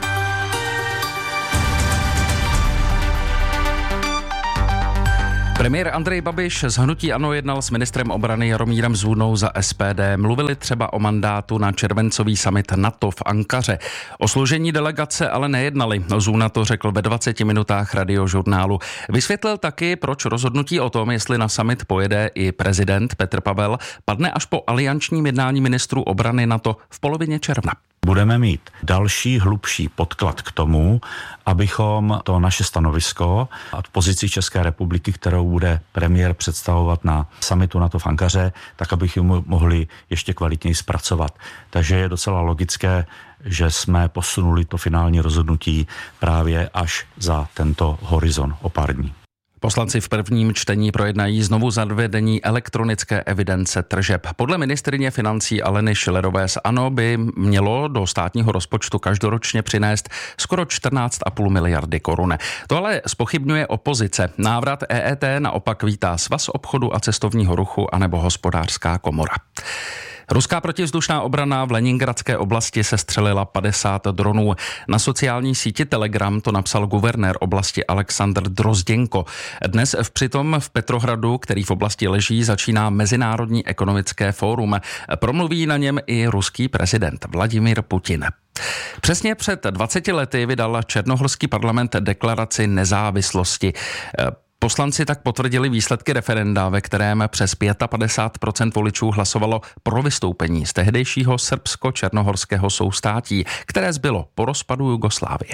Premiér Andrej Babiš z hnutí ANO jednal s ministrem obrany Jaromírem Zůnou za S P D. Mluvili třeba o mandátu na červencový summit NATO v Ankaře. O složení delegace ale nejednali. Zůna to řekl ve dvaceti minutách Radiožurnálu. Vysvětlil taky, proč rozhodnutí o tom, jestli na summit pojede i prezident Petr Pavel, padne až po aliančním jednání ministrů obrany NATO v polovině června. Budeme mít další hlubší podklad k tomu, abychom to naše stanovisko a pozici České republiky, kterou bude premiér představovat na summitu NATO v Ankaře, tak abychom mohli ještě kvalitněji zpracovat. Takže je docela logické, že jsme posunuli to finální rozhodnutí právě až za tento horizont o pár dní. Poslanci v prvním čtení projednají znovu zavedení elektronické evidence tržeb. Podle ministryně financí Aleny Schillerové z ANO by mělo do státního rozpočtu každoročně přinést skoro čtrnáct a půl miliardy korun. To ale zpochybňuje opozice. Návrat E E T naopak vítá Svaz obchodu a cestovního ruchu anebo Hospodářská komora. Ruská protivzdušná obrana v Leningradské oblasti sestřelila padesát dronů. Na sociální síti Telegram to napsal guvernér oblasti Alexandr Drozděnko. Dnes v přitom v Petrohradu, který v oblasti leží, začíná Mezinárodní ekonomické fórum. Promluví na něm i ruský prezident Vladimír Putin. Přesně před dvaceti lety vydal černohorský parlament deklaraci nezávislosti. Poslanci tak potvrdili výsledky referenda, ve kterém přes padesát pět procent voličů hlasovalo pro vystoupení z tehdejšího srbsko-černohorského soustátí, které zbylo po rozpadu Jugoslávie.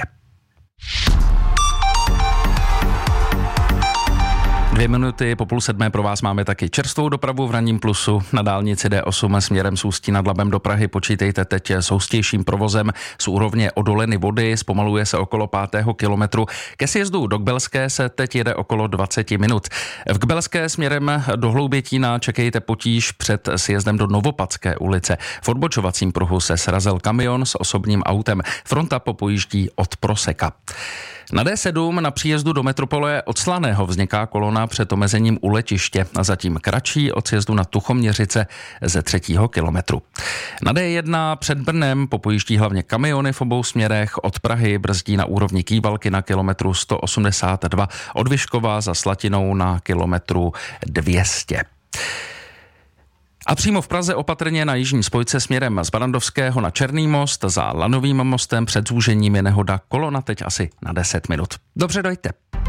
Dvě minuty po půl sedmé pro vás máme taky čerstvou dopravu v ranním plusu. Na dálnici D osm směrem z Ústí nad Labem do Prahy počítejte teď s houstějším provozem z úrovně odoleny vody, zpomaluje se okolo pátého kilometru. Ke sjezdu do Kbelské se teď jede okolo dvacet minut. V Kbelské směrem do Hloubětína čekejte potíž před sjezdem do Novopadské ulice. V odbočovacím pruhu se srazil kamion s osobním autem. Fronta popojíždí od Proseka. Na D sedm na příjezdu do metropole od Slaného vzniká kolona před omezením u letiště a zatím kratší od sjezdu na Tuchoměřice ze třetího kilometru. Na D jedna před Brnem popojíždí hlavně kamiony v obou směrech, od Prahy brzdí na úrovni Kývalky na kilometru sto osmdesát dva, od Vyškova za Slatinou na kilometru dvě stě. A přímo v Praze opatrně na jižní spojce směrem z Barandovského na Černý most, za Lanovým mostem před zúžením je nehoda, kolona teď asi na deset minut. Dobře, dojte.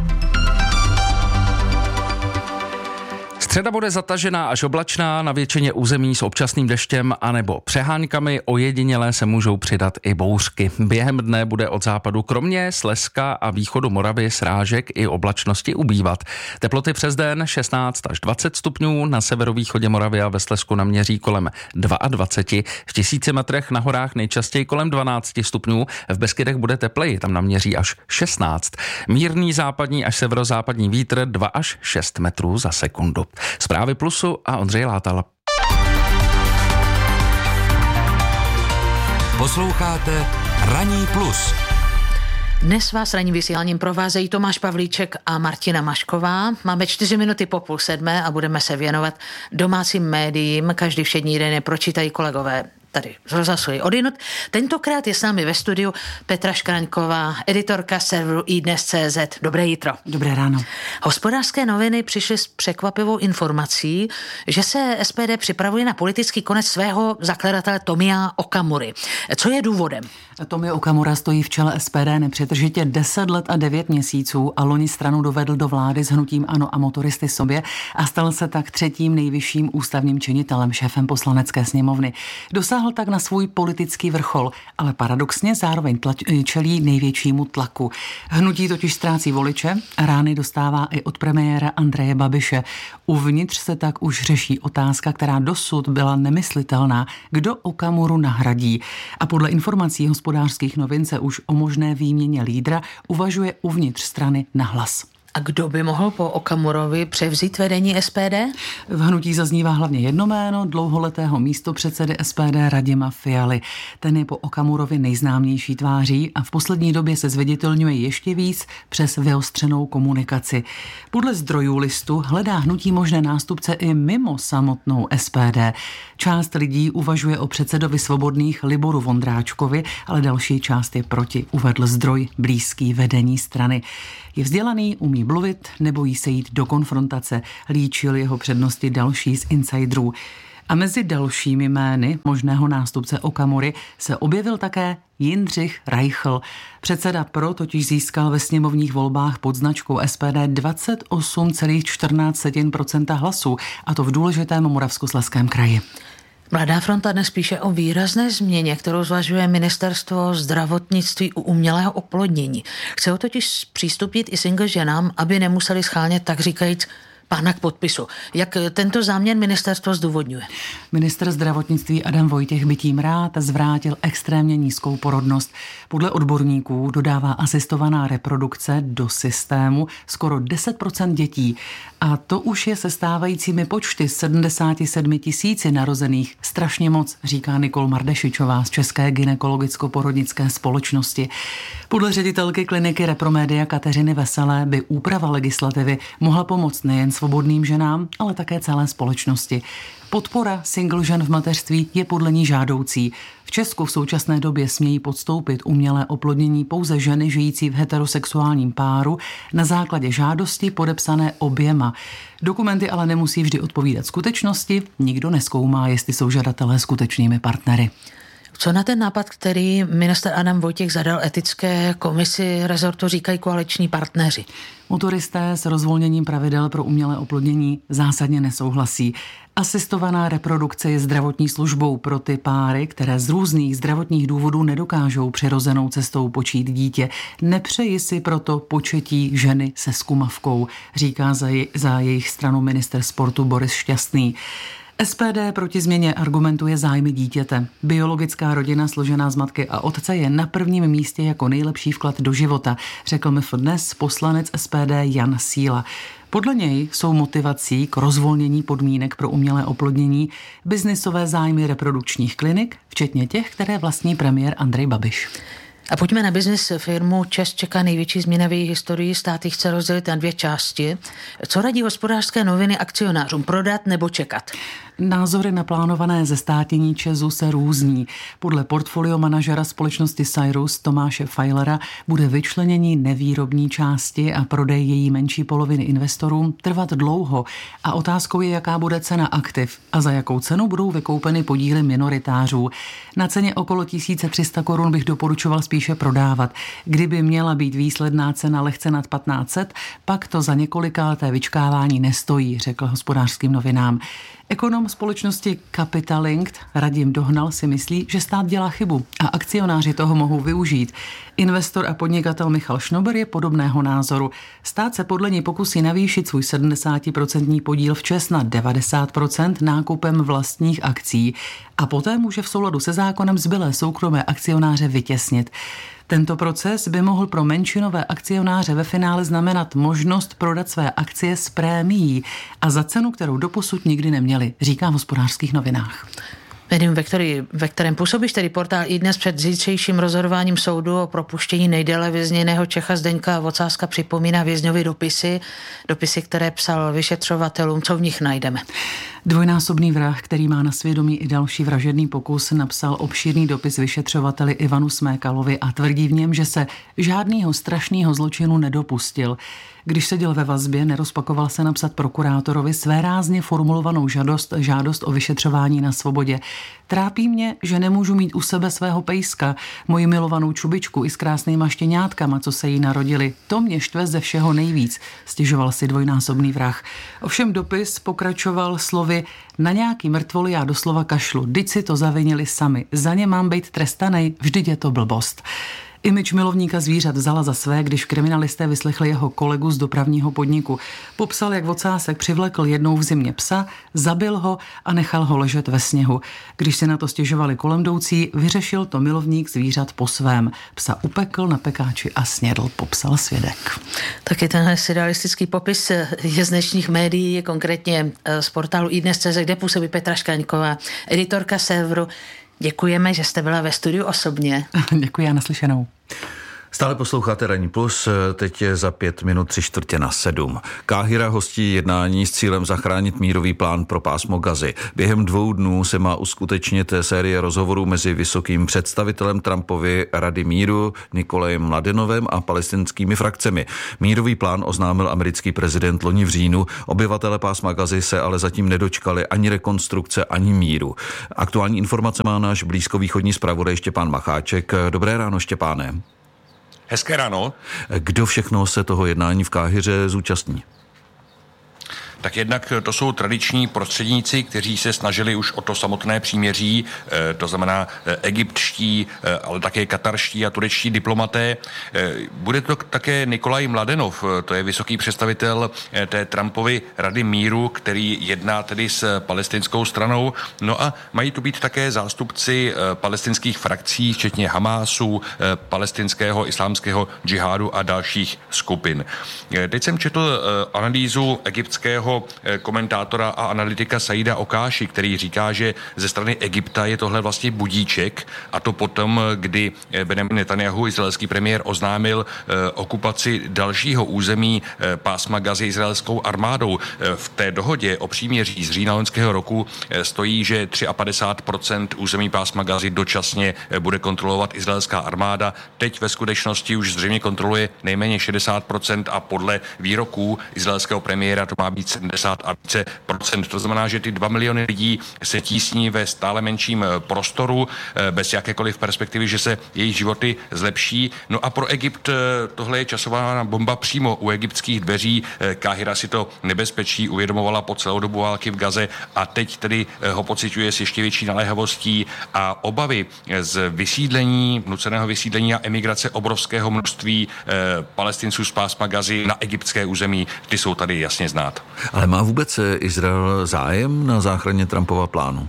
Středa bude zatažená až oblačná, na většině území s občasným deštěm anebo přeháňkami, ojedinělé se můžou přidat i bouřky. Během dne bude od západu kromě Slezska a východu Moravy srážek i oblačnosti ubývat. Teploty přes den šestnáct až dvacet stupňů, na severovýchodě Moravy a ve Slezsku naměří kolem dvacet dva, v tisíci metrech na horách nejčastěji kolem dvanáct stupňů, v Beskydech bude tepleji, tam naměří až šestnáct. Mírný západní až severozápadní vítr dva až šest metrů za sekundu. Zprávy Plusu a Ondřej Látal. Posloucháte Ranní plus. Dnes vás ranním vysíláním provázejí Tomáš Pavlíček a Martina Mašková. Máme čtyři minuty po půl sedmé a budeme se věnovat domácím médiím. Každý všední den je pročítají kolegové tady z rozhlasu odinut. Tentokrát je s námi ve studiu Petra Škraňková, editorka serveru iDnes tečka cé zet. Dobré jitro. Dobré ráno. Hospodářské noviny přišly s překvapivou informací, že se es pé dé připravuje na politický konec svého zakladatele Tomia Okamury. Co je důvodem? Tomio Okamura stojí v čele es pé dé nepřetržitě deset let a devět měsíců a loni stranu dovedl do vlády s hnutím ANO a motoristy sobě a stal se tak třetím nejvyšším ústavním činitelem, šéfem poslanecké sněmovny. Dosáhl tak na svůj politický vrchol, ale paradoxně zároveň tlač, čelí největšímu tlaku. Hnutí totiž ztrácí voliče a rány dostává i od premiéra Andreje Babiše. Uvnitř se tak už řeší otázka, která dosud byla nemyslitelná. Kdo Okamuru nahradí? A podle informací Hospodářských novin se už o možné výměně lídra uvažuje uvnitř strany nahlas. A kdo by mohl po Okamurovi převzít vedení es pé dé? V hnutí zaznívá hlavně jedno jméno, dlouholetého místopředsedy es pé dé Radima Fialy. Ten je po Okamurovi nejznámější tváří a v poslední době se zviditelňuje ještě víc přes vyostřenou komunikaci. Podle zdrojů listu hledá hnutí možné nástupce i mimo samotnou es pé dé. Část lidí uvažuje o předsedovi Svobodných Liboru Vondráčkovi, ale další část je proti, uvedl zdroj blízký vedení strany. Je vzdělaný, umí mluvit, nebojí se jít do konfrontace, líčil jeho přednosti další z insiderů. A mezi dalšími jmény možného nástupce Okamury se objevil také Jindřich Reichl. Předseda Pro totiž získal ve sněmovních volbách pod značkou es pé dé dvacet osm celá čtrnáct procenta hlasů, a to v důležitém Moravskoslezském kraji. Mladá fronta dnes píše o výrazné změně, kterou zvažuje ministerstvo zdravotnictví u umělého oplodnění. Chce ho totiž přístupnit i single ženám, aby nemuseli schánět, tak říkajíc, pána k podpisu. Jak tento záměr ministerstvo zdůvodňuje? Ministr zdravotnictví Adam Vojtěch by tím rád zvrátil extrémně nízkou porodnost. Podle odborníků dodává asistovaná reprodukce do systému skoro deset procent dětí. A to už je se stávajícími počty sedmdesát sedm tisíci narozených strašně moc, říká Nikol Mardešičová z České gynekologicko-porodnické společnosti. Podle ředitelky kliniky Repromedia Kateřiny Veselé by úprava legislativy mohla pomoct nejen svobodným ženám, ale také celé společnosti. Podpora single žen v mateřství je podle ní žádoucí. V Česku v současné době smějí podstoupit umělé oplodnění pouze ženy žijící v heterosexuálním páru na základě žádosti podepsané oběma. Dokumenty ale nemusí vždy odpovídat skutečnosti, nikdo nezkoumá, jestli jsou žadatelé skutečnými partnery. Co na ten nápad, který ministr Adam Vojtěch zadal etické komisi rezortu, říkají koaliční partneři? Motoristé s rozvolněním pravidel pro umělé oplodnění zásadně nesouhlasí. Asistovaná reprodukce je zdravotní službou pro ty páry, které z různých zdravotních důvodů nedokážou přirozenou cestou počít dítě. Nepřeji si proto početí ženy se skumavkou, říká za, jej, za jejich stranu ministr sportu Boris Šťastný. es pé dé proti změně argumentuje zájmy dítěte. Biologická rodina složená z matky a otce je na prvním místě jako nejlepší vklad do života, řekl em ef dnes poslanec es pé dé Jan Síla. Podle něj jsou motivací k rozvolnění podmínek pro umělé oplodnění biznisové zájmy reprodukčních klinik, včetně těch, které vlastní premiér Andrej Babiš. A pojďme na biznis. Firmu ČEZ čeká největší změna v její historii. Stát ji chce rozdělit na dvě části. Co radí Hospodářské noviny akcionářům? Prodat nebo čekat? Názory na plánované zestátnění ČEZu se různí. Podle portfolio manažera společnosti Cyrus Tomáše Fajlera bude vyčlenění nevýrobní části a prodej její menší poloviny investorům trvat dlouho a otázkou je, jaká bude cena aktiv a za jakou cenu budou vykoupeny podíly minoritářů. Na ceně okolo tisíc tři sta korun bych doporučoval spíše prodávat. Kdyby měla být výsledná cena lehce nad patnáct set, pak to za několikaleté vyčkávání nestojí, řekl Hospodářským novinám. Ekonom společnosti Capital Linked Radim Dohnal si myslí, že stát dělá chybu a akcionáři toho mohou využít. Investor a podnikatel Michal Šnober je podobného názoru. Stát se podle něj pokusí navýšit svůj sedmdesátiprocentní podíl v ČEZ na devadesát procent nákupem vlastních akcí a poté může v souladu se zákonem zbylé soukromé akcionáře vytěsnit. Tento proces by mohl pro menšinové akcionáře ve finále znamenat možnost prodat své akcie s prémií a za cenu, kterou doposud nikdy neměli, říká v Hospodářských novinách. Médium, ve, který, ve kterém působíš, tedy portál iDnes před zítřejším rozhodováním soudu o propuštění nejdéle vězněného Čecha Zdeňka Vocáska připomíná vězňovi dopisy, dopisy, které psal vyšetřovatelům. Co v nich najdeme? Dvojnásobný vrah, který má na svědomí i další vražedný pokus, napsal obšírný dopis vyšetřovateli Ivanu Smékalovi a tvrdí v něm, že se žádného strašného zločinu nedopustil. Když seděl ve vazbě, nerozpakoval se napsat prokurátorovi svérázně formulovanou žádost, žádost o vyšetřování na svobodě. Trápí mě, že nemůžu mít u sebe svého pejska, moji milovanou čubičku i s krásnýma štěňátkama, co se jí narodili. To mě štve ze všeho nejvíc, stěžoval si dvojnásobný vrah. Ovšem dopis pokračoval slovy: na nějaký mrtvoli já doslova kašlu, vždyť si to zavinili sami, za ně mám být trestanej, vždyť je to blbost. Image milovníka zvířat vzala za své, když kriminalisté vyslechli jeho kolegu z dopravního podniku. Popsal, jak Vocásek přivlekl jednou v zimě psa, zabil ho a nechal ho ležet ve sněhu. Když se na to stěžovali kolem jdoucí, vyřešil to milovník zvířat po svém. Psa upekl na pekáči a snědl, popsal svědek. Taky tenhle surrealistický popis je z dnešních médií, konkrétně z portálu iDnes tečka cé zet, kde působí Petra Škaňková, editorka Séveru. Děkujeme, že jste byla ve studiu osobně. Děkuji a naslyšenou. Stále posloucháte Ranní plus, teď je za pět minut tři čtvrtě na sedm. Káhira hostí jednání s cílem zachránit mírový plán pro pásmo Gazy. Během dvou dnů se má uskutečnit série rozhovorů mezi vysokým představitelem Trumpovy Rady míru Nikolajem Mladenovem a palestinskými frakcemi. Mírový plán oznámil americký prezident loni v říjnu. Obyvatele pásma Gazy se ale zatím nedočkali ani rekonstrukce, ani míru. Aktuální informace má náš blízkovýchodní zpravodaj Štěpán Macháček. Dobré ráno, Štěpáne. Hezké ráno. Kdo všechno se toho jednání v Káhiře zúčastní? Tak jednak to jsou tradiční prostředníci, kteří se snažili už o to samotné příměří, to znamená egyptští, ale také katarští a turečtí diplomaté. Bude to také Nikolaj Mladenov, to je vysoký představitel té Trumpovy Rady míru, který jedná tedy s palestinskou stranou. No a mají tu být také zástupci palestinských frakcí, včetně Hamásu, palestinského islámského džihádu a dalších skupin. Teď jsem četl analýzu egyptského komentátora a analytika Saida Okáši, který říká, že ze strany Egypta je tohle vlastně budíček, a to potom, kdy Benjamin Netanyahu, izraelský premiér, oznámil okupaci dalšího území pásma Gazy izraelskou armádou. V té dohodě o příměří z října loňského roku stojí, že padesát tři procent území pásma Gazy dočasně bude kontrolovat izraelská armáda. Teď ve skutečnosti už zřejmě kontroluje nejméně šedesát procent a podle výroků izraelského premiéra to má být sedmdesát a více procent. To znamená, že ty dva miliony lidí se tísní ve stále menším prostoru, bez jakékoliv perspektivy, že se jejich životy zlepší. No a pro Egypt tohle je časovaná bomba přímo u egyptských dveří. Káhira si to nebezpečí uvědomovala po celou dobu války v Gaze a teď tedy ho pociťuje s ještě větší naléhavostí a obavy z vysídlení, nuceného vysídlení a emigrace obrovského množství Palestinců z pásma Gazy na egyptské území, ty jsou tady jasně znát. Ale má vůbec Izrael zájem na záchraně Trumpova plánu?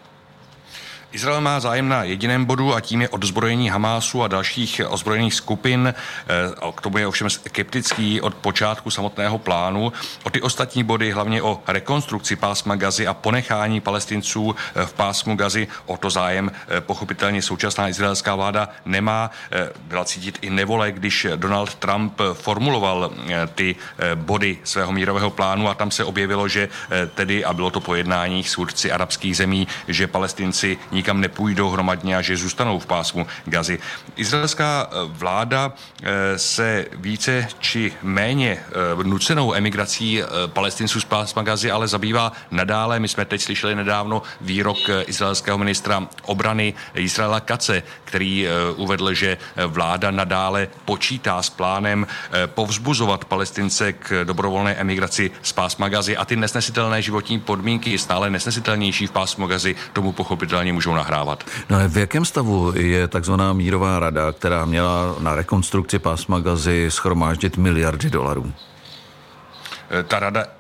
Izrael má zájem na jediném bodu a tím je odzbrojení Hamásu a dalších ozbrojených skupin. K tomu je ovšem skeptický od počátku samotného plánu. O ty ostatní body, hlavně o rekonstrukci pásma Gazy a ponechání Palestinců v pásmu Gazy, o to zájem pochopitelně současná izraelská vláda nemá. Byla cítit i nevole, když Donald Trump formuloval ty body svého mírového plánu a tam se objevilo, že tedy, a bylo to po jednáních s vůdci arabských zemí, že Palestinci nikam nepůjdou hromadně a že zůstanou v pásmu Gazy. Izraelská vláda se více či méně nucenou emigrací Palestinců z pásma Gazy ale zabývá nadále. My jsme teď slyšeli nedávno výrok izraelského ministra obrany Israela Katze, který uvedl, že vláda nadále počítá s plánem povzbuzovat Palestince k dobrovolné emigraci z pásma Gazy a ty nesnesitelné životní podmínky, stále nesnesitelnější v pásmu Gazy, tomu pochopitelně můžou nahrávat. No ale v jakém stavu je takzvaná mírová rada, která měla na rekonstrukci pásma Gazy schromáždit miliardy dolarů? Ta rada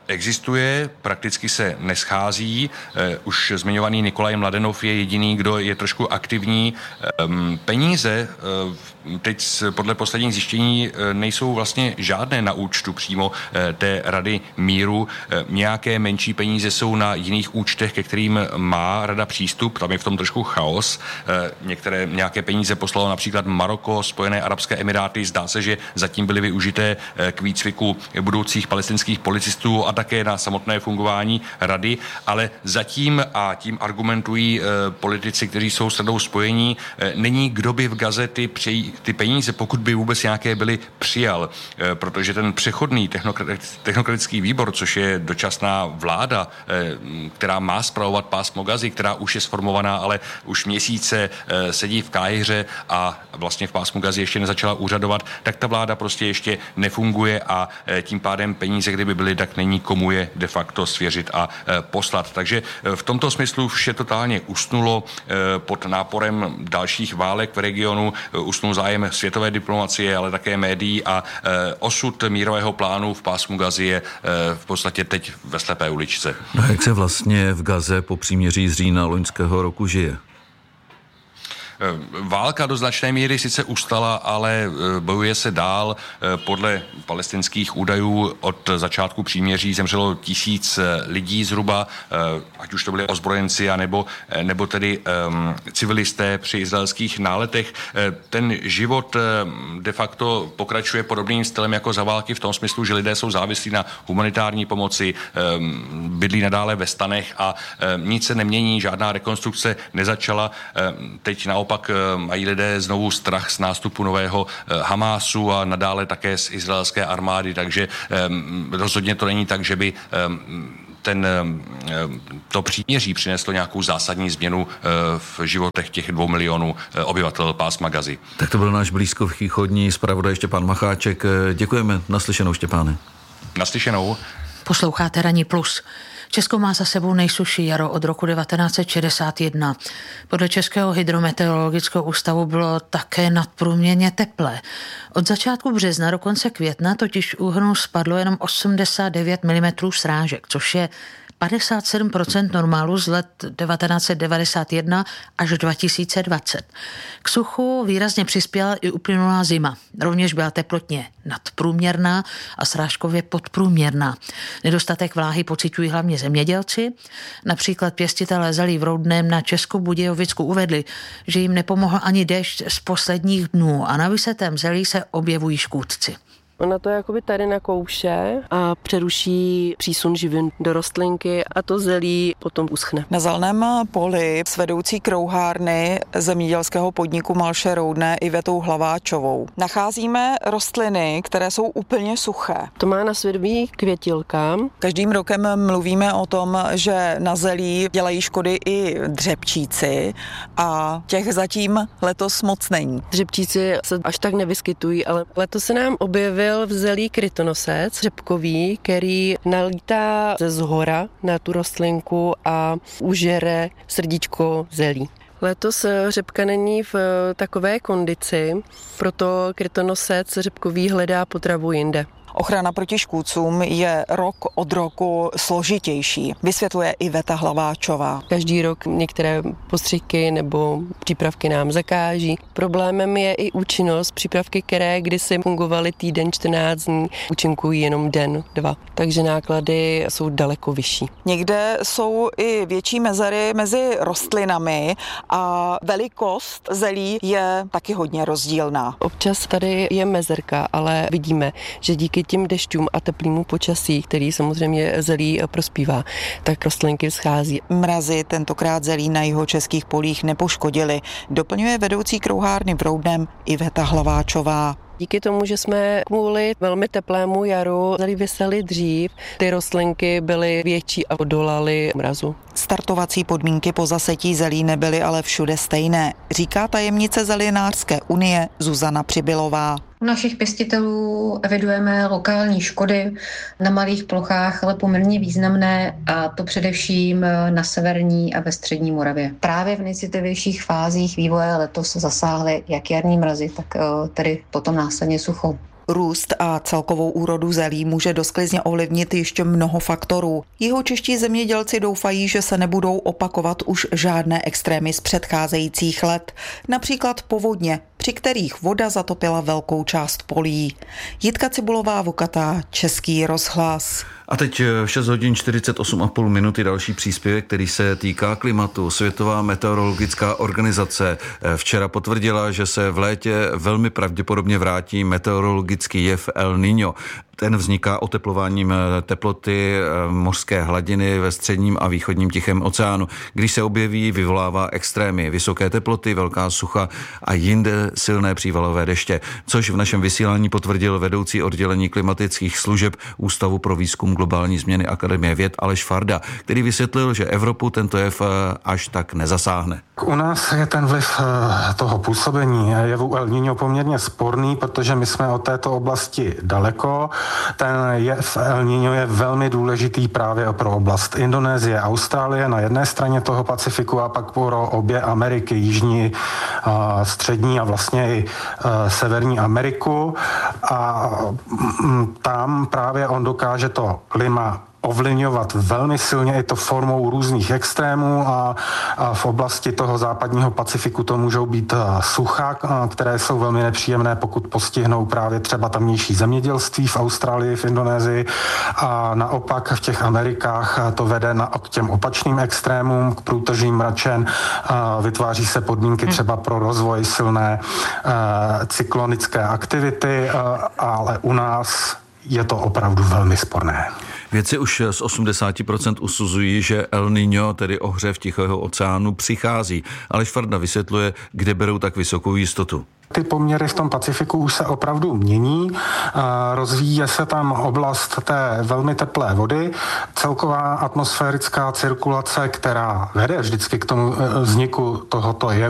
existuje, prakticky se neschází. Už zmiňovaný Nikolaj Mladenov je jediný, kdo je trošku aktivní. Peníze teď podle posledních zjištění nejsou vlastně žádné na účtu přímo té Rady míru. Nějaké menší peníze jsou na jiných účtech, ke kterým má Rada přístup. Tam je v tom trošku chaos. Některé nějaké peníze poslalo například Maroko, Spojené arabské emiráty. Zdá se, že zatím byly využité k výcviku budoucích palestinských policistů a také na samotné fungování Rady, ale zatím, a tím argumentují politici, kteří jsou s Radou spojení, není kdo by v Gaze ty, přejí, ty peníze, pokud by vůbec nějaké byly, přijal, protože ten přechodný technokratický výbor, což je dočasná vláda, která má spravovat pásmo Gazy, která už je sformovaná, ale už měsíce sedí v Káhiře a vlastně v pásmu Gazy ještě nezačala úřadovat, tak ta vláda prostě ještě nefunguje a tím pádem peníze, kdyby byly, tak není komu je de facto svěřit a poslat. Takže v tomto smyslu vše totálně usnulo pod náporem dalších válek v regionu, usnul zájem světové diplomacie, ale také médií a osud mírového plánu v pásmu Gazy je v podstatě teď ve slepé uličce. No, jak se vlastně v Gaze po příměří z října loňského roku žije? Válka do značné míry sice ustala, ale bojuje se dál. Podle palestinských údajů od začátku příměří zemřelo tisíc lidí zhruba, ať už to byli ozbrojenci, anebo, nebo tedy um, civilisté při izraelských náletech. Ten život de facto pokračuje podobným stylem jako za války v tom smyslu, že lidé jsou závislí na humanitární pomoci, um, bydlí nadále ve stanech a um, nic se nemění, žádná rekonstrukce nezačala. Um, teď naopak Pak mají lidé znovu strach z nástupu nového Hamásu a nadále také z izraelské armády, takže um, rozhodně to není tak, že by um, ten, to příměří přineslo nějakou zásadní změnu v životech těch dvou milionů obyvatel pásma Gazy. Tak to byl náš blízkovýchodní zpravodaj Štěpán Macháček. Děkujeme. Naslyšenou, Štěpáne. Naslyšenou. Posloucháte Ranní plus. Česko má za sebou nejsušší jaro od roku devatenáct set šedesát jedna. Podle Českého hydrometeorologického ústavu bylo také nadprůměrně teplé. Od začátku března do konce května totiž úhrnu spadlo jenom osmdesát devět milimetrů srážek, což je padesát sedm procent normálu z let devatenáct set devadesát jedna až dva tisíce dvacet. K suchu výrazně přispěla i uplynulá zima. Rovněž byla teplotně nadprůměrná a srážkově podprůměrná. Nedostatek vláhy pociťují hlavně zemědělci. Například pěstitelé zelí v Roudném na Českobudějovicku uvedli, že jim nepomohl ani déšť z posledních dnů a na vysetém zelí se objevují škůdci. Ona to jakoby tady nakouše a přeruší přísun živin do rostlinky a to zelí potom uschne. Na zeleném poli s vedoucí krouhárny zemědělského podniku Malše Roudné Ivetou Hlaváčovou nacházíme rostliny, které jsou úplně suché. To má na svědomí květilka. Každým rokem mluvíme o tom, že na zelí dělají škody i dřepčíci a těch zatím letos moc není. Dřepčíci se až tak nevyskytují, ale letos se nám objevil v zelí krytonosec řepkový, který nalítá ze zhora na tu rostlinku a užere srdíčko zelí. Letos řepka není v takové kondici, proto krytonosec řepkový hledá potravu jinde. Ochrana proti škůdcům je rok od roku složitější, vysvětluje Iveta Hlaváčová. Každý rok některé postřiky nebo přípravky nám zakáží. Problémem je i účinnost. Přípravky, které kdysi fungovaly týden, čtrnáct dní, účinkují jenom den, dva. Takže náklady jsou daleko vyšší. Někde jsou i větší mezery mezi rostlinami a velikost zelí je taky hodně rozdílná. Občas tady je mezerka, ale vidíme, že díky tím dešťům a teplýmu počasí, který samozřejmě zelí prospívá, tak rostlinky schází. Mrazy tentokrát zelí na jihočeských polích nepoškodily, doplňuje vedoucí krouhárny v Roudném Iveta Hlaváčová. Díky tomu, že jsme kvůli velmi teplému jaru zelí vyseli dřív, ty rostlinky byly větší a odolaly mrazu. Startovací podmínky po zasetí zelí nebyly ale všude stejné, říká tajemnice Zelinářské unie Zuzana Přibylová. U našich pěstitelů evidujeme lokální škody na malých plochách, ale poměrně významné, a to především na severní a ve střední Moravě. Právě v nejcitlivějších fázích vývoje letos zasáhly jak jarní mrazy, tak tedy potom následně sucho. Růst a celkovou úrodu zelí může do sklizně ovlivnit ještě mnoho faktorů. Jihočeští zemědělci doufají, že se nebudou opakovat už žádné extrémy z předcházejících let, například povodně, při kterých voda zatopila velkou část polí. Jitka Cibulová, Vukatá, Český rozhlas. A teď šest hodin čtyřicet osm a půl minuty další příspěvek, který se týká klimatu. Světová meteorologická organizace včera potvrdila, že se v létě velmi pravděpodobně vrátí meteorologický jev El Niño. Ten vzniká oteplováním teploty mořské hladiny ve středním a východním Tichém oceánu. Když se objeví, vyvolává extrémy, vysoké teploty, velká sucha a jinde silné přívalové deště, což v našem vysílání potvrdil vedoucí oddělení klimatických služeb Ústavu pro výzkum globální změny Akademie věd Aleš Farda, který vysvětlil, že Evropu tento jev až tak nezasáhne. U nás je ten vliv toho působení jevu El Niño poměrně sporný, protože my jsme od této oblasti daleko. Ten jev El Niño je velmi důležitý právě pro oblast Indonésie, Austrálie na jedné straně toho Pacifiku a pak pro obě Ameriky, jižní, střední a vlastně i severní Ameriku. A tam právě on dokáže to klima ovlivňovat velmi silně, i to formou různých extrémů a, a v oblasti toho západního Pacifiku to můžou být sucha, které jsou velmi nepříjemné, pokud postihnou právě třeba tamnější zemědělství v Austrálii, v Indonésii a naopak v těch Amerikách to vede na, k těm opačným extrémům, k průtržím mračen, a vytváří se podmínky třeba pro rozvoj silné a, cyklonické aktivity, a, ale u nás je to opravdu velmi sporné. Vědci už z osmdesát procent usuzují, že El Niño, tedy ohřev Tichého oceánu, přichází. Aleš Farda vysvětluje, kde berou tak vysokou jistotu. Ty poměry v tom Pacifiku už se opravdu mění, rozvíjí se tam oblast té velmi teplé vody, celková atmosférická cirkulace, která vede vždycky k tomu vzniku tohoto jevu,